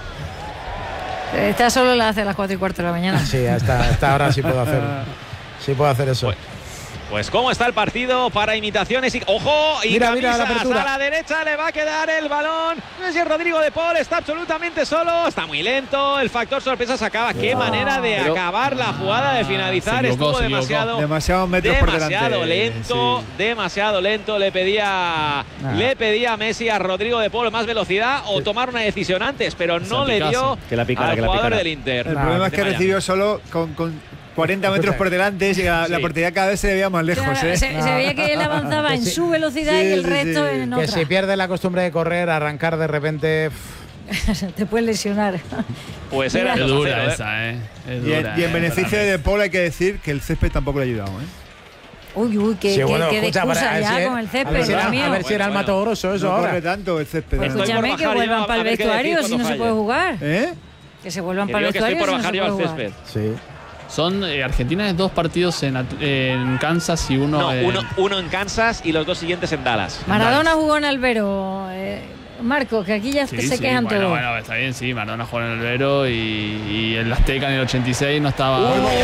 A: Esta solo la hace a las cuatro y cuarto de la mañana.
E: Sí, hasta, hasta ahora sí puedo hacer, sí puedo hacer eso.
B: Pues, Pues cómo está el partido para imitaciones y ¡ojo! Y
E: mira,
B: camisas
E: mira la apertura.
B: a la derecha, le va a quedar el balón. No sé si Rodrigo de Paul está absolutamente solo, está muy lento, el factor sorpresa se acaba. Qué
E: Ah,
B: manera de
F: pero,
B: acabar la jugada, de finalizar,
C: se equivocó,
B: estuvo
C: se
B: demasiado
D: demasiados metros por delante.
B: demasiado lento,
D: sí.
B: demasiado lento, le pedía
E: Ah.
B: le pedía a Messi a Rodrigo de Paul más velocidad o tomar una decisión antes, pero no le dio
F: que la picara,
B: al
F: que la
B: jugador
F: picara.
B: del Inter.
D: El
E: Nah,
D: problema es que
B: vaya.
D: recibió solo con, con cuarenta metros por delante y la,
B: Sí.
D: la portería cada vez se le veía más lejos.
A: Claro,
D: ¿eh?
A: se, se veía que él avanzaba en
E: Sí.
A: su velocidad
D: Sí,
A: y el
D: sí,
A: resto
D: sí.
A: en
E: Que
A: otra.
E: si pierde la costumbre de correr, arrancar de repente.
A: Te puedes lesionar.
B: Pues era
C: Es
B: dos a cero,
C: dura
B: ¿eh?
C: esa, ¿eh? Es
D: Y en,
C: dura,
D: y en
C: ¿eh?
D: beneficio de Paul hay que decir que el césped tampoco le ha ayudado. ¿eh?
A: Uy, uy, qué,
E: Sí,
A: qué,
E: bueno,
A: qué
E: escucha,
A: excusa
E: para-
A: ya
E: a ver si-
A: con el
E: a
A: césped,
E: ver si
A: Dios
E: era,
A: mío.
E: a ver si era el
B: Bueno,
E: Mato Grosso eso
D: No
E: ahora.
D: corre tanto el césped.
A: Pues
D: ¿no?
B: Estoy por
A: escúchame, que
B: bajar
A: vuelvan
B: yo,
A: para
B: a
A: el
B: ver qué
A: vestuario
B: decir
A: si no
B: cuando
A: se puede
B: falle.
A: jugar.
D: ¿Eh?
A: Que se vuelvan
B: Que
A: para el
B: digo que estoy
A: vestuario
B: por
A: si no
B: bajar
A: se
B: yo al
A: puede jugar.
B: césped.
E: Sí.
C: Son eh, Argentina es dos partidos en, At- en Kansas y uno
B: No,
C: en.
B: uno, uno en Kansas y los dos siguientes en Dallas.
A: Maradona jugó en Albero. Eh, Marco, que aquí ya
C: Sí,
A: se
C: sí,
A: quejan
C: bueno,
A: todos.
C: bueno, está bien, sí, Maradona jugó en el Albero y, y el Azteca en el ochenta y seis no estaba.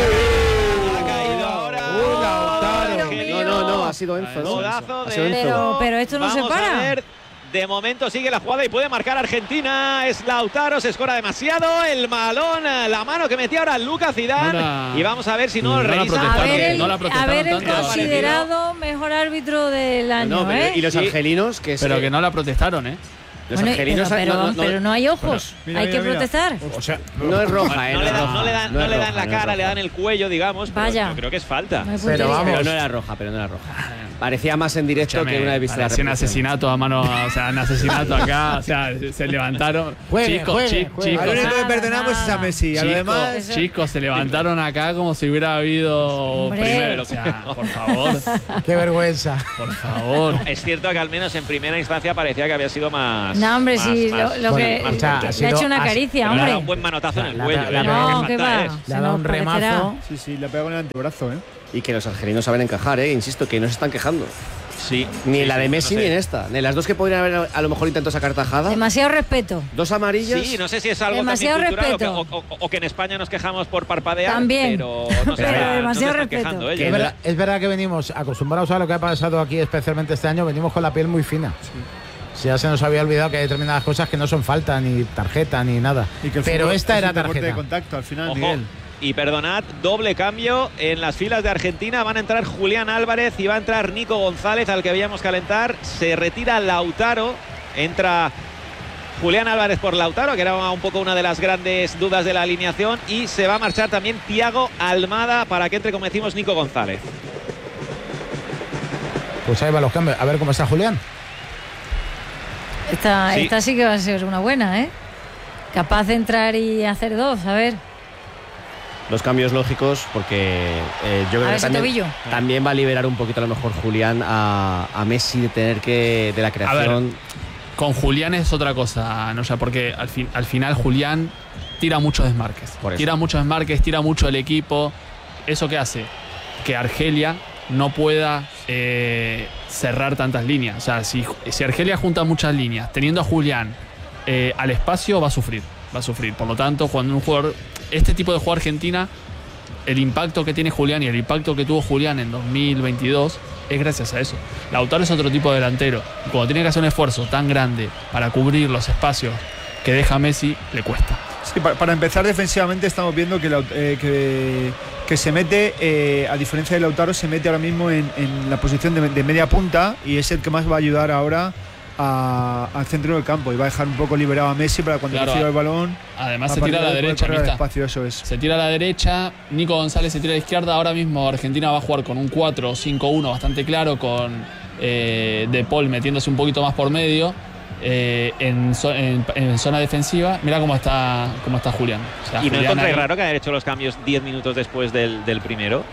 B: Ha caído ahora.
E: Uy, Lautaro.
B: Qué
F: No, no, no, ha sido Enzo. ¿no?
B: Golazo
F: Ha
B: de
F: sido Enzo.
A: Pero, pero esto no
B: Vamos
A: se para.
B: a ver. De momento sigue la jugada y puede marcar Argentina. Es Lautaro, se escora demasiado. El balón, la mano que metía ahora Lucas Zidane.
C: No la-
B: Y vamos a ver si no,
C: no la
B: revisa.
A: A
C: protestaron,
A: ver el,
C: no la
A: a
C: protestaron
A: ver el
C: tanto.
A: considerado mejor árbitro del año,
F: No, pero-
A: ¿eh?
F: y los
B: Sí.
F: argelinos que
C: Pero
F: se-
C: que no la protestaron, ¿eh?
B: Los
A: bueno,
B: argelinos
A: pero, pero,
B: no, no,
A: pero no hay ojos,
B: bueno, mira,
A: hay
B: mira,
A: que
B: mira.
A: protestar.
F: O sea, no es roja, ¿eh?
B: No,
F: No,
B: le dan,
F: roja,
B: no le dan,
F: no
B: no
F: es
B: le dan
F: roja,
B: la
F: no es
B: cara,
F: roja.
B: le dan el cuello, digamos. Pero
A: Vaya.
B: yo creo que es falta.
F: Pero vamos,
A: Pero
F: no era roja, pero no era roja. Parecía más en directo
C: Escúchame,
F: que una vista de la
C: parecía un
F: repetición.
C: asesinato a mano, o sea, un asesinato acá, o sea, se levantaron.
E: Juegue,
C: chicos,
E: juegue,
C: chi-
E: juegue.
C: chicos,
D: Al único que
A: Nada,
D: perdonamos
A: nada.
D: es a Messi. A lo
C: chicos,
D: demás.
C: chicos, se levantaron acá como si hubiera habido
A: Hombre.
C: primero, o sea, por favor,
E: Qué vergüenza.
C: por favor.
B: Es cierto que al menos en primera instancia parecía que había sido más.
A: No, hombre,
B: más-
A: sí,
B: más-
A: lo, lo
E: Bueno,
A: que
E: o sea,
A: le
E: ha
A: ha
E: sido-
A: hecho una
E: ha-
A: caricia,
B: Pero le ha dado un
A: hombre.
B: buen manotazo en el
E: La-
B: cuello.
E: la-
B: ¿eh?
E: la-
B: Yo creo
A: No,
B: que
A: qué
B: falta
A: va.
B: es.
E: Le
A: Se
E: ha dado
A: nos
E: un remazo.
A: parecerá.
D: Sí, sí, le pegó en el antebrazo, ¿eh?
F: Y que los argelinos saben encajar, ¿eh? Insisto, que no se están quejando.
B: Sí.
F: Ni
B: sí,
F: en la de
B: sí,
F: Messi
B: no sé.
F: ni en esta. Ni en las dos que podrían haber a lo mejor intentado sacar tajada.
A: Demasiado respeto.
F: Dos amarillas.
B: Sí, no sé si es algo
A: Demasiado
B: también cultural o
A: respeto.
B: que, o- o- o que en España nos quejamos por parpadear.
A: También.
B: Pero no se
A: Pero
B: están- no se
A: demasiado
B: están
A: respeto.
B: quejando
E: Es
B: ellos.
E: verdad, es verdad que venimos acostumbrados a lo que ha pasado aquí, especialmente este año, venimos con la piel muy fina. Si ya se nos había olvidado que hay determinadas cosas que no son falta, ni tarjeta, ni nada.
D: Y que el
E: Pero
D: fútbol
E: esta
D: es
E: era
D: un deporte de
E: tarjeta.
D: contacto al final,
B: Ojo,
D: Miguel.
B: y perdonad, doble cambio en las filas de Argentina. Van a entrar Julián Álvarez y va a entrar Nico González, al que veíamos calentar. Se retira Lautaro, entra Julián Álvarez por Lautaro, que era un poco una de las grandes dudas de la alineación, y se va a marchar también Thiago Almada para que entre, como decimos, Nico González.
E: Pues ahí van los cambios. A ver cómo está Julián.
A: Esta
B: Sí.
A: esta sí que va a ser una buena, ¿eh? Capaz de entrar y hacer dos, a ver.
F: Los cambios lógicos, porque eh, yo
A: A
F: creo
A: ver
F: que
A: ese
F: también,
A: tobillo.
F: también va a liberar un poquito a lo mejor Julián a, a Messi de tener que. de la creación.
C: Con Julián es otra cosa, no sé, porque al, fin, al final Julián tira muchos desmarques.
F: Por eso.
C: Tira muchos desmarques, tira mucho el equipo. ¿Eso qué hace? Que Argelia no pueda eh, cerrar tantas líneas. O sea, si, si Argelia junta muchas líneas, teniendo a Julián eh, al espacio, va a sufrir. Va a sufrir. Por lo tanto, cuando un jugador, este tipo de juego Argentina, el impacto que tiene Julián y el impacto que tuvo Julián en dos mil veintidós es gracias a eso. Lautaro es otro tipo de delantero. Y cuando tiene que hacer un esfuerzo tan grande para cubrir los espacios que deja Messi, le cuesta.
D: Sí, para, para empezar defensivamente estamos viendo que, Laut- eh, que, que se mete, eh, a diferencia de Lautaro, se mete ahora mismo en, en la posición de, de media punta y es el que más va a ayudar ahora a- al centro del campo y va a dejar un poco liberado a Messi para cuando
C: Claro,
D: reciba el balón.
C: Además
D: a
C: se tira a la
D: partir de ahí
C: derecha,
D: poder correr al
C: amistad.
D: espacio, eso es.
C: Se tira a la derecha, Nico González se tira a la izquierda. Ahora mismo Argentina va a jugar con un cuatro cinco uno bastante claro, con eh, De Paul metiéndose un poquito más por medio eh, en, zo- en- en zona defensiva. Mira cómo está, cómo está Julián. O sea,
B: ¿Y no
C: Julián
B: encontráis
C: ahí-
B: raro que hayan hecho los cambios diez minutos después del, del primero?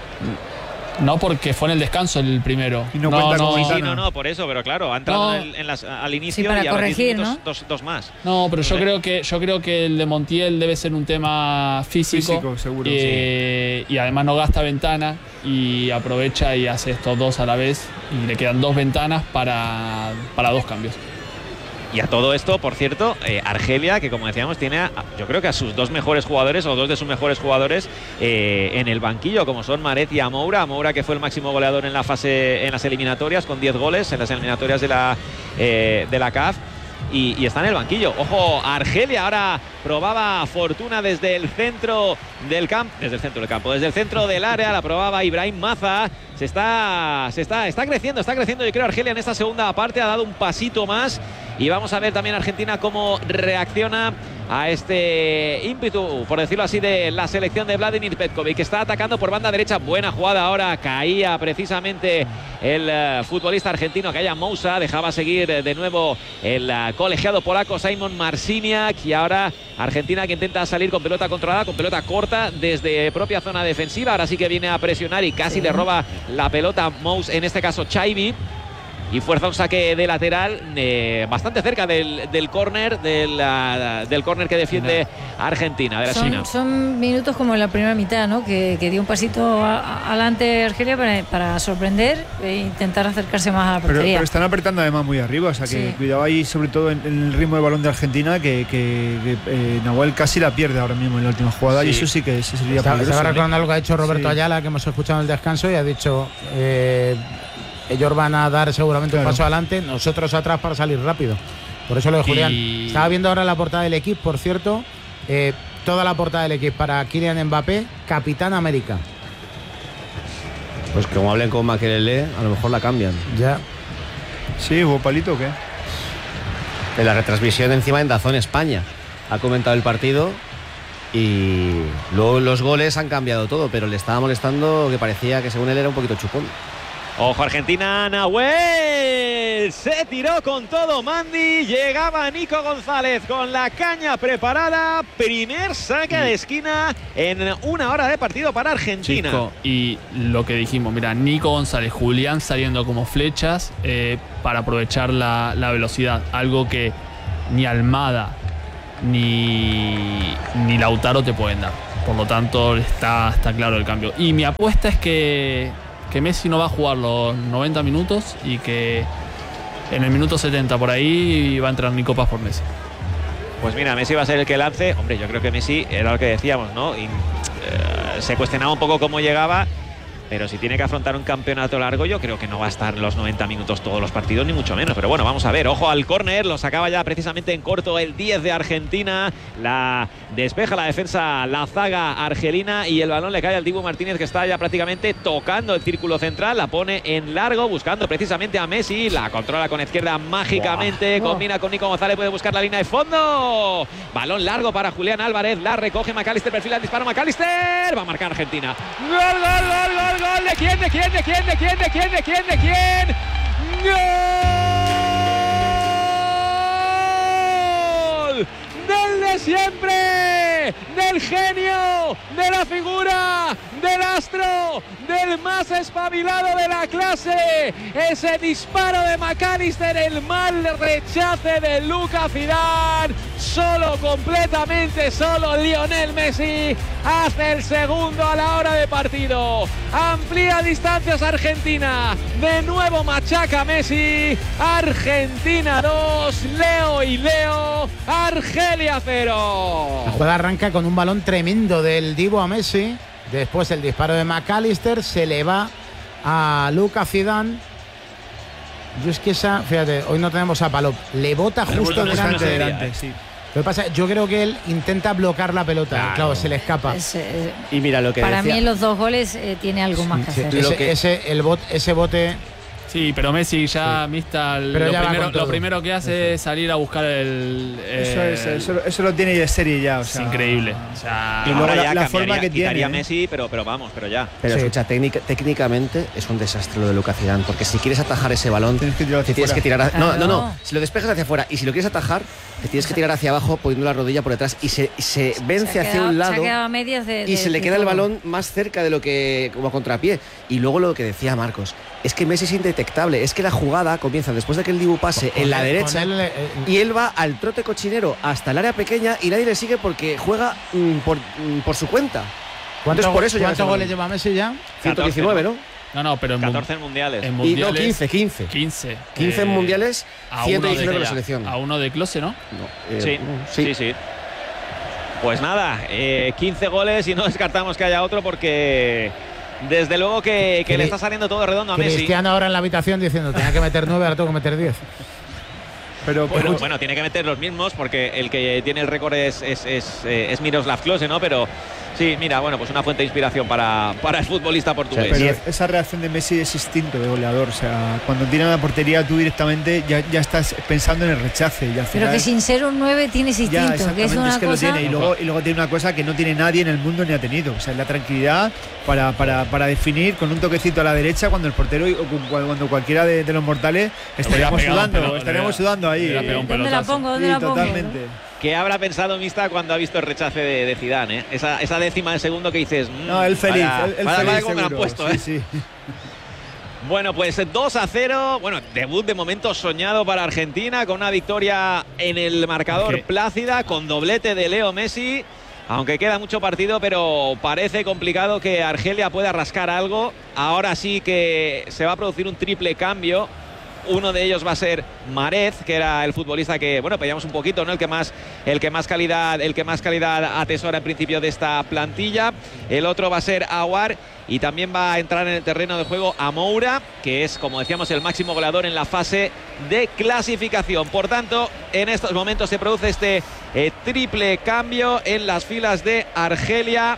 C: No, porque fue en el descanso el primero.
D: Y no cuenta como
B: Sí,
D: ventana.
B: no, no, por eso, pero claro, ha entrado
C: No.
B: en el- en las- al inicio
A: Sí, para
B: y ahora diez
A: corregir,
B: minutos,
A: ¿no?
B: dos, dos más.
C: No, pero yo
B: ¿Eh?
C: creo que yo creo que el de Montiel debe ser un tema físico,
D: Físico, seguro,
C: eh, y además no gasta ventana y aprovecha y hace estos dos a la vez y le quedan dos ventanas para, para dos cambios.
B: Y a todo esto, por cierto, eh, Argelia, que como decíamos, tiene a, yo creo que a sus dos mejores jugadores o dos de sus mejores jugadores eh, en el banquillo, como son Maret y Amoura. Amoura, que fue el máximo goleador en la fase, en las eliminatorias, con diez goles en las eliminatorias de la, eh, de la C A F. Y, y está en el banquillo. Ojo, Argelia ahora probaba Fortuna desde el centro del campo, desde el centro del campo, desde el centro del área, la probaba Ibrahim Maza. Se está, se está, está creciendo, está creciendo. Yo creo Argelia en esta segunda parte ha dado un pasito más. Y vamos a ver también Argentina cómo reacciona a este ímpetu, por decirlo así, de la selección de Vladimir Petkovic, que está atacando por banda derecha. Buena jugada ahora, caía precisamente el uh, futbolista argentino, Kaja Moussa, dejaba seguir uh, de nuevo el uh, colegiado polaco Simon Marciniak, y ahora Argentina que intenta salir con pelota controlada, con pelota corta desde propia zona defensiva. Ahora sí que viene a presionar y casi le roba la pelota Moussa, en este caso Chaibi. Y fuerza un saque de lateral eh, bastante cerca del, del córner del, uh, del córner que defiende Argentina, de la China.
A: Son, son minutos como en la primera mitad, ¿no? Que, que dio un pasito a- a- adelante Argelia para, para sorprender e intentar acercarse más a la
D: Pero,
A: portería.
D: pero están apretando además muy arriba, o sea que
A: Sí.
D: cuidado ahí, sobre todo en, en el ritmo de balón de Argentina, que, que, que, eh, Nahuel casi la pierde ahora mismo en la última jugada,
B: Sí.
D: y eso sí que sí sería
E: Estaba
D: peligroso.
E: estaba recordando algo que ha dicho Roberto
D: Sí.
E: Ayala, que hemos escuchado en el descanso, y ha dicho: eh, ellos van a dar seguramente
D: Claro.
E: un paso adelante, nosotros atrás para salir rápido. Por eso lo de Julián.
C: Y-
E: Estaba viendo ahora la portada del equipo, por cierto, eh, toda la portada del equipo para Kylian Mbappé, Capitán América.
F: Pues como hablen con Makelele, a lo mejor la cambian.
E: Ya.
D: Sí, ¿hubo palito o qué?
F: En la retransmisión encima en DAZN España. Ha comentado el partido y luego los goles han cambiado todo, pero le estaba molestando que parecía que según él era un poquito chupón.
B: Ojo Argentina, Nahuel se tiró con todo Mandy, llegaba Nico González con la caña preparada, primer saque de esquina en una hora de partido para Argentina.
C: Chico, y lo que dijimos, mira, Nico González, Julián saliendo como flechas eh, para aprovechar la, la velocidad, algo que ni Almada ni, ni Lautaro te pueden dar. Por lo tanto, está, está claro el cambio. Y mi apuesta es que, que Messi no va a jugar los noventa minutos y que en el minuto setenta por ahí va a entrar Nico Paz por Messi.
B: Pues mira, Messi va a ser el que lance. Hombre, yo creo que Messi era lo que decíamos, ¿no? Y, eh, se cuestionaba un poco cómo llegaba, pero si tiene que afrontar un campeonato largo, yo creo que no va a estar los noventa minutos todos los partidos, ni mucho menos. Pero bueno, vamos a ver. Ojo al córner, lo sacaba ya precisamente en corto el diez de Argentina. La despeja la defensa, la zaga argelina, y el balón le cae al Dibu Martínez, que está ya prácticamente tocando el círculo central. La pone en largo, buscando precisamente a Messi. La controla con izquierda mágicamente. Wow. Combina con Nico González, puede buscar la línea de fondo. Balón largo para Julián Álvarez. La recoge McAllister, perfila el disparo. McAllister va a marcar Argentina. ¡Gol, gol, gol, gol! ¡Gol! ¿De quién? ¿De quién? ¿De quién? ¿De quién? ¿De quién? ¿De quién? ¿De quién? ¡Gol! ¡Del de siempre! ¡Del genio! ¡De la figura! ¡Del astro! ¡Del más espabilado de la clase! Ese disparo de McAllister, el mal rechace de Luka Zidane. Solo, completamente solo, Lionel Messi hace el segundo a la hora de partido. Amplía distancias Argentina. De nuevo machaca Messi. Argentina dos, Leo y Leo. Argelia cero.
E: La jugada arranca con un balón tremendo del Dibu a Messi. Después el disparo de McAllister, se le va a Luka Zidane. Yo es que esa, fíjate, hoy no tenemos a Palop. Le bota justo delante. delante sí. Lo que pasa, yo creo que él intenta bloquear la pelota. Claro, claro se le escapa.
A: Es, eh,
F: y mira lo que
A: para
F: decía.
A: mí en los dos goles eh, tiene algo más que
E: sí,
A: hacer.
E: Ese, que... ese, el bot, ese bote...
C: Sí, pero Messi ya, sí. Mista, lo, ya primero, lo primero que hace sí. es salir a buscar el...
D: Eso,
C: eh,
D: es, eso, eso lo tiene de serie ya. O sea,
C: es increíble. O sea,
B: y luego la, la forma que tiene. Messi, pero, pero vamos, pero ya.
F: Pero
B: sí.
F: escucha, técnica, técnicamente es un desastre lo de Luka Zidane, porque si quieres atajar ese balón, tienes que tirar, te tienes que tirar a, no, no, no. Si lo despejas hacia afuera y si lo quieres atajar, te tienes que tirar hacia abajo poniendo la rodilla por detrás y se, se vence se hacia quedado, un lado
A: se a medias de,
F: y
A: de,
F: se le queda
A: de
F: el balón más cerca de lo que como a contrapié. Y luego lo que decía Marcos, es que Messi es indetectable, es que la jugada comienza después de que el Dibu pase con en la él, derecha él, eh, y él va al trote cochinero hasta el área pequeña y nadie le sigue porque juega mm, por, mm, por su cuenta.
E: ¿Cuántos por eso ¿cuántos goles lleva Messi ya?
F: ciento diecinueve, ¿no?
C: No, no, pero en
B: catorce en mundiales.
C: En mundiales
F: y no, quince, quince.
C: quince.
F: quince eh, en mundiales, ciento diecinueve
C: de
F: la selección.
C: A uno de Klose, ¿no?
B: no eh, sí, sí, sí, sí. Pues nada, eh, quince goles y no descartamos que haya otro porque... Desde luego que, que le está saliendo todo redondo a Messi.
E: Cristiano ahora en la habitación diciendo tenía que meter nueve, ahora tengo que meter diez.
B: Pero, bueno, pero, bueno, tiene que meter los mismos porque el que tiene el récord es, es, es, es Miroslav Klose, ¿no? Pero sí, mira, bueno, pues una fuente de inspiración para, para el futbolista portugués.
D: O sea, pero esa reacción de Messi es instinto de goleador. O sea, cuando tiran a la portería tú directamente ya, ya estás pensando en el rechace. Y al final,
A: pero que sin ser un nueve tienes instinto.
D: Ya,
A: que es, una
D: es que
A: cosa...
D: lo tiene. Y luego, y luego tiene una cosa que no tiene nadie en el mundo ni ha tenido. O sea, la tranquilidad para, para, para definir con un toquecito a la derecha cuando el portero o cuando cualquiera de, de los mortales estaríamos sudando. Pegado, estaríamos sudando ahí.
A: ¿Dónde la pongo? ¿Dónde
D: sí,
A: la pongo?
D: Totalmente.
B: ¿Qué habrá pensado Mista cuando ha visto el rechace de, de Zidane? ¿eh? Esa, esa décima de segundo que dices... Mmm,
D: no, el feliz.
B: Vaya,
D: el, el
B: vaya,
D: feliz
B: vaya como me lo han puesto,
D: sí,
B: ¿eh?
D: Sí.
B: Bueno, pues dos a cero. Bueno, debut de momento soñado para Argentina con una victoria en el marcador okay. plácida, con doblete de Leo Messi. Aunque queda mucho partido, pero parece complicado que Argelia pueda rascar algo. Ahora sí que se va a producir un triple cambio. Uno de ellos va a ser Marez, que era el futbolista que, bueno, pedíamos un poquito, ¿no? El que más, el que más calidad, el que más calidad atesora en principio de esta plantilla. El otro va a ser Aouar y también va a entrar en el terreno de juego Amoura, que es, como decíamos, el máximo goleador en la fase de clasificación. Por tanto, en estos momentos se produce este eh, triple cambio en las filas de Argelia.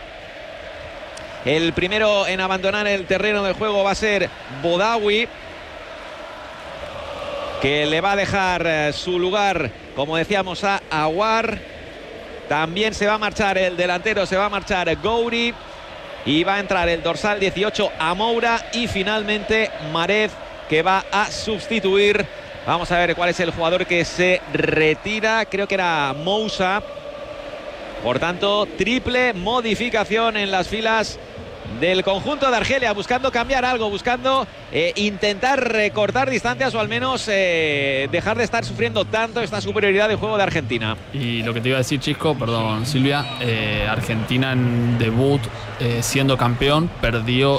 B: El primero en abandonar el terreno de juego va a ser Bodawi, que le va a dejar eh, su lugar, como decíamos, a Aouar. También se va a marchar el delantero, se va a marchar Gouiri. Y va a entrar el dorsal dieciocho, Amoura. Y finalmente Marez, que va a sustituir. Vamos a ver cuál es el jugador que se retira. Creo que era Moussa. Por tanto, triple modificación en las filas del conjunto de Argelia, buscando cambiar algo, buscando eh, intentar recortar distancias o al menos eh, dejar de estar sufriendo tanto esta superioridad de juego de Argentina.
C: Y lo que te iba a decir, Chisco, perdón Silvia, eh, Argentina en debut eh, siendo campeón perdió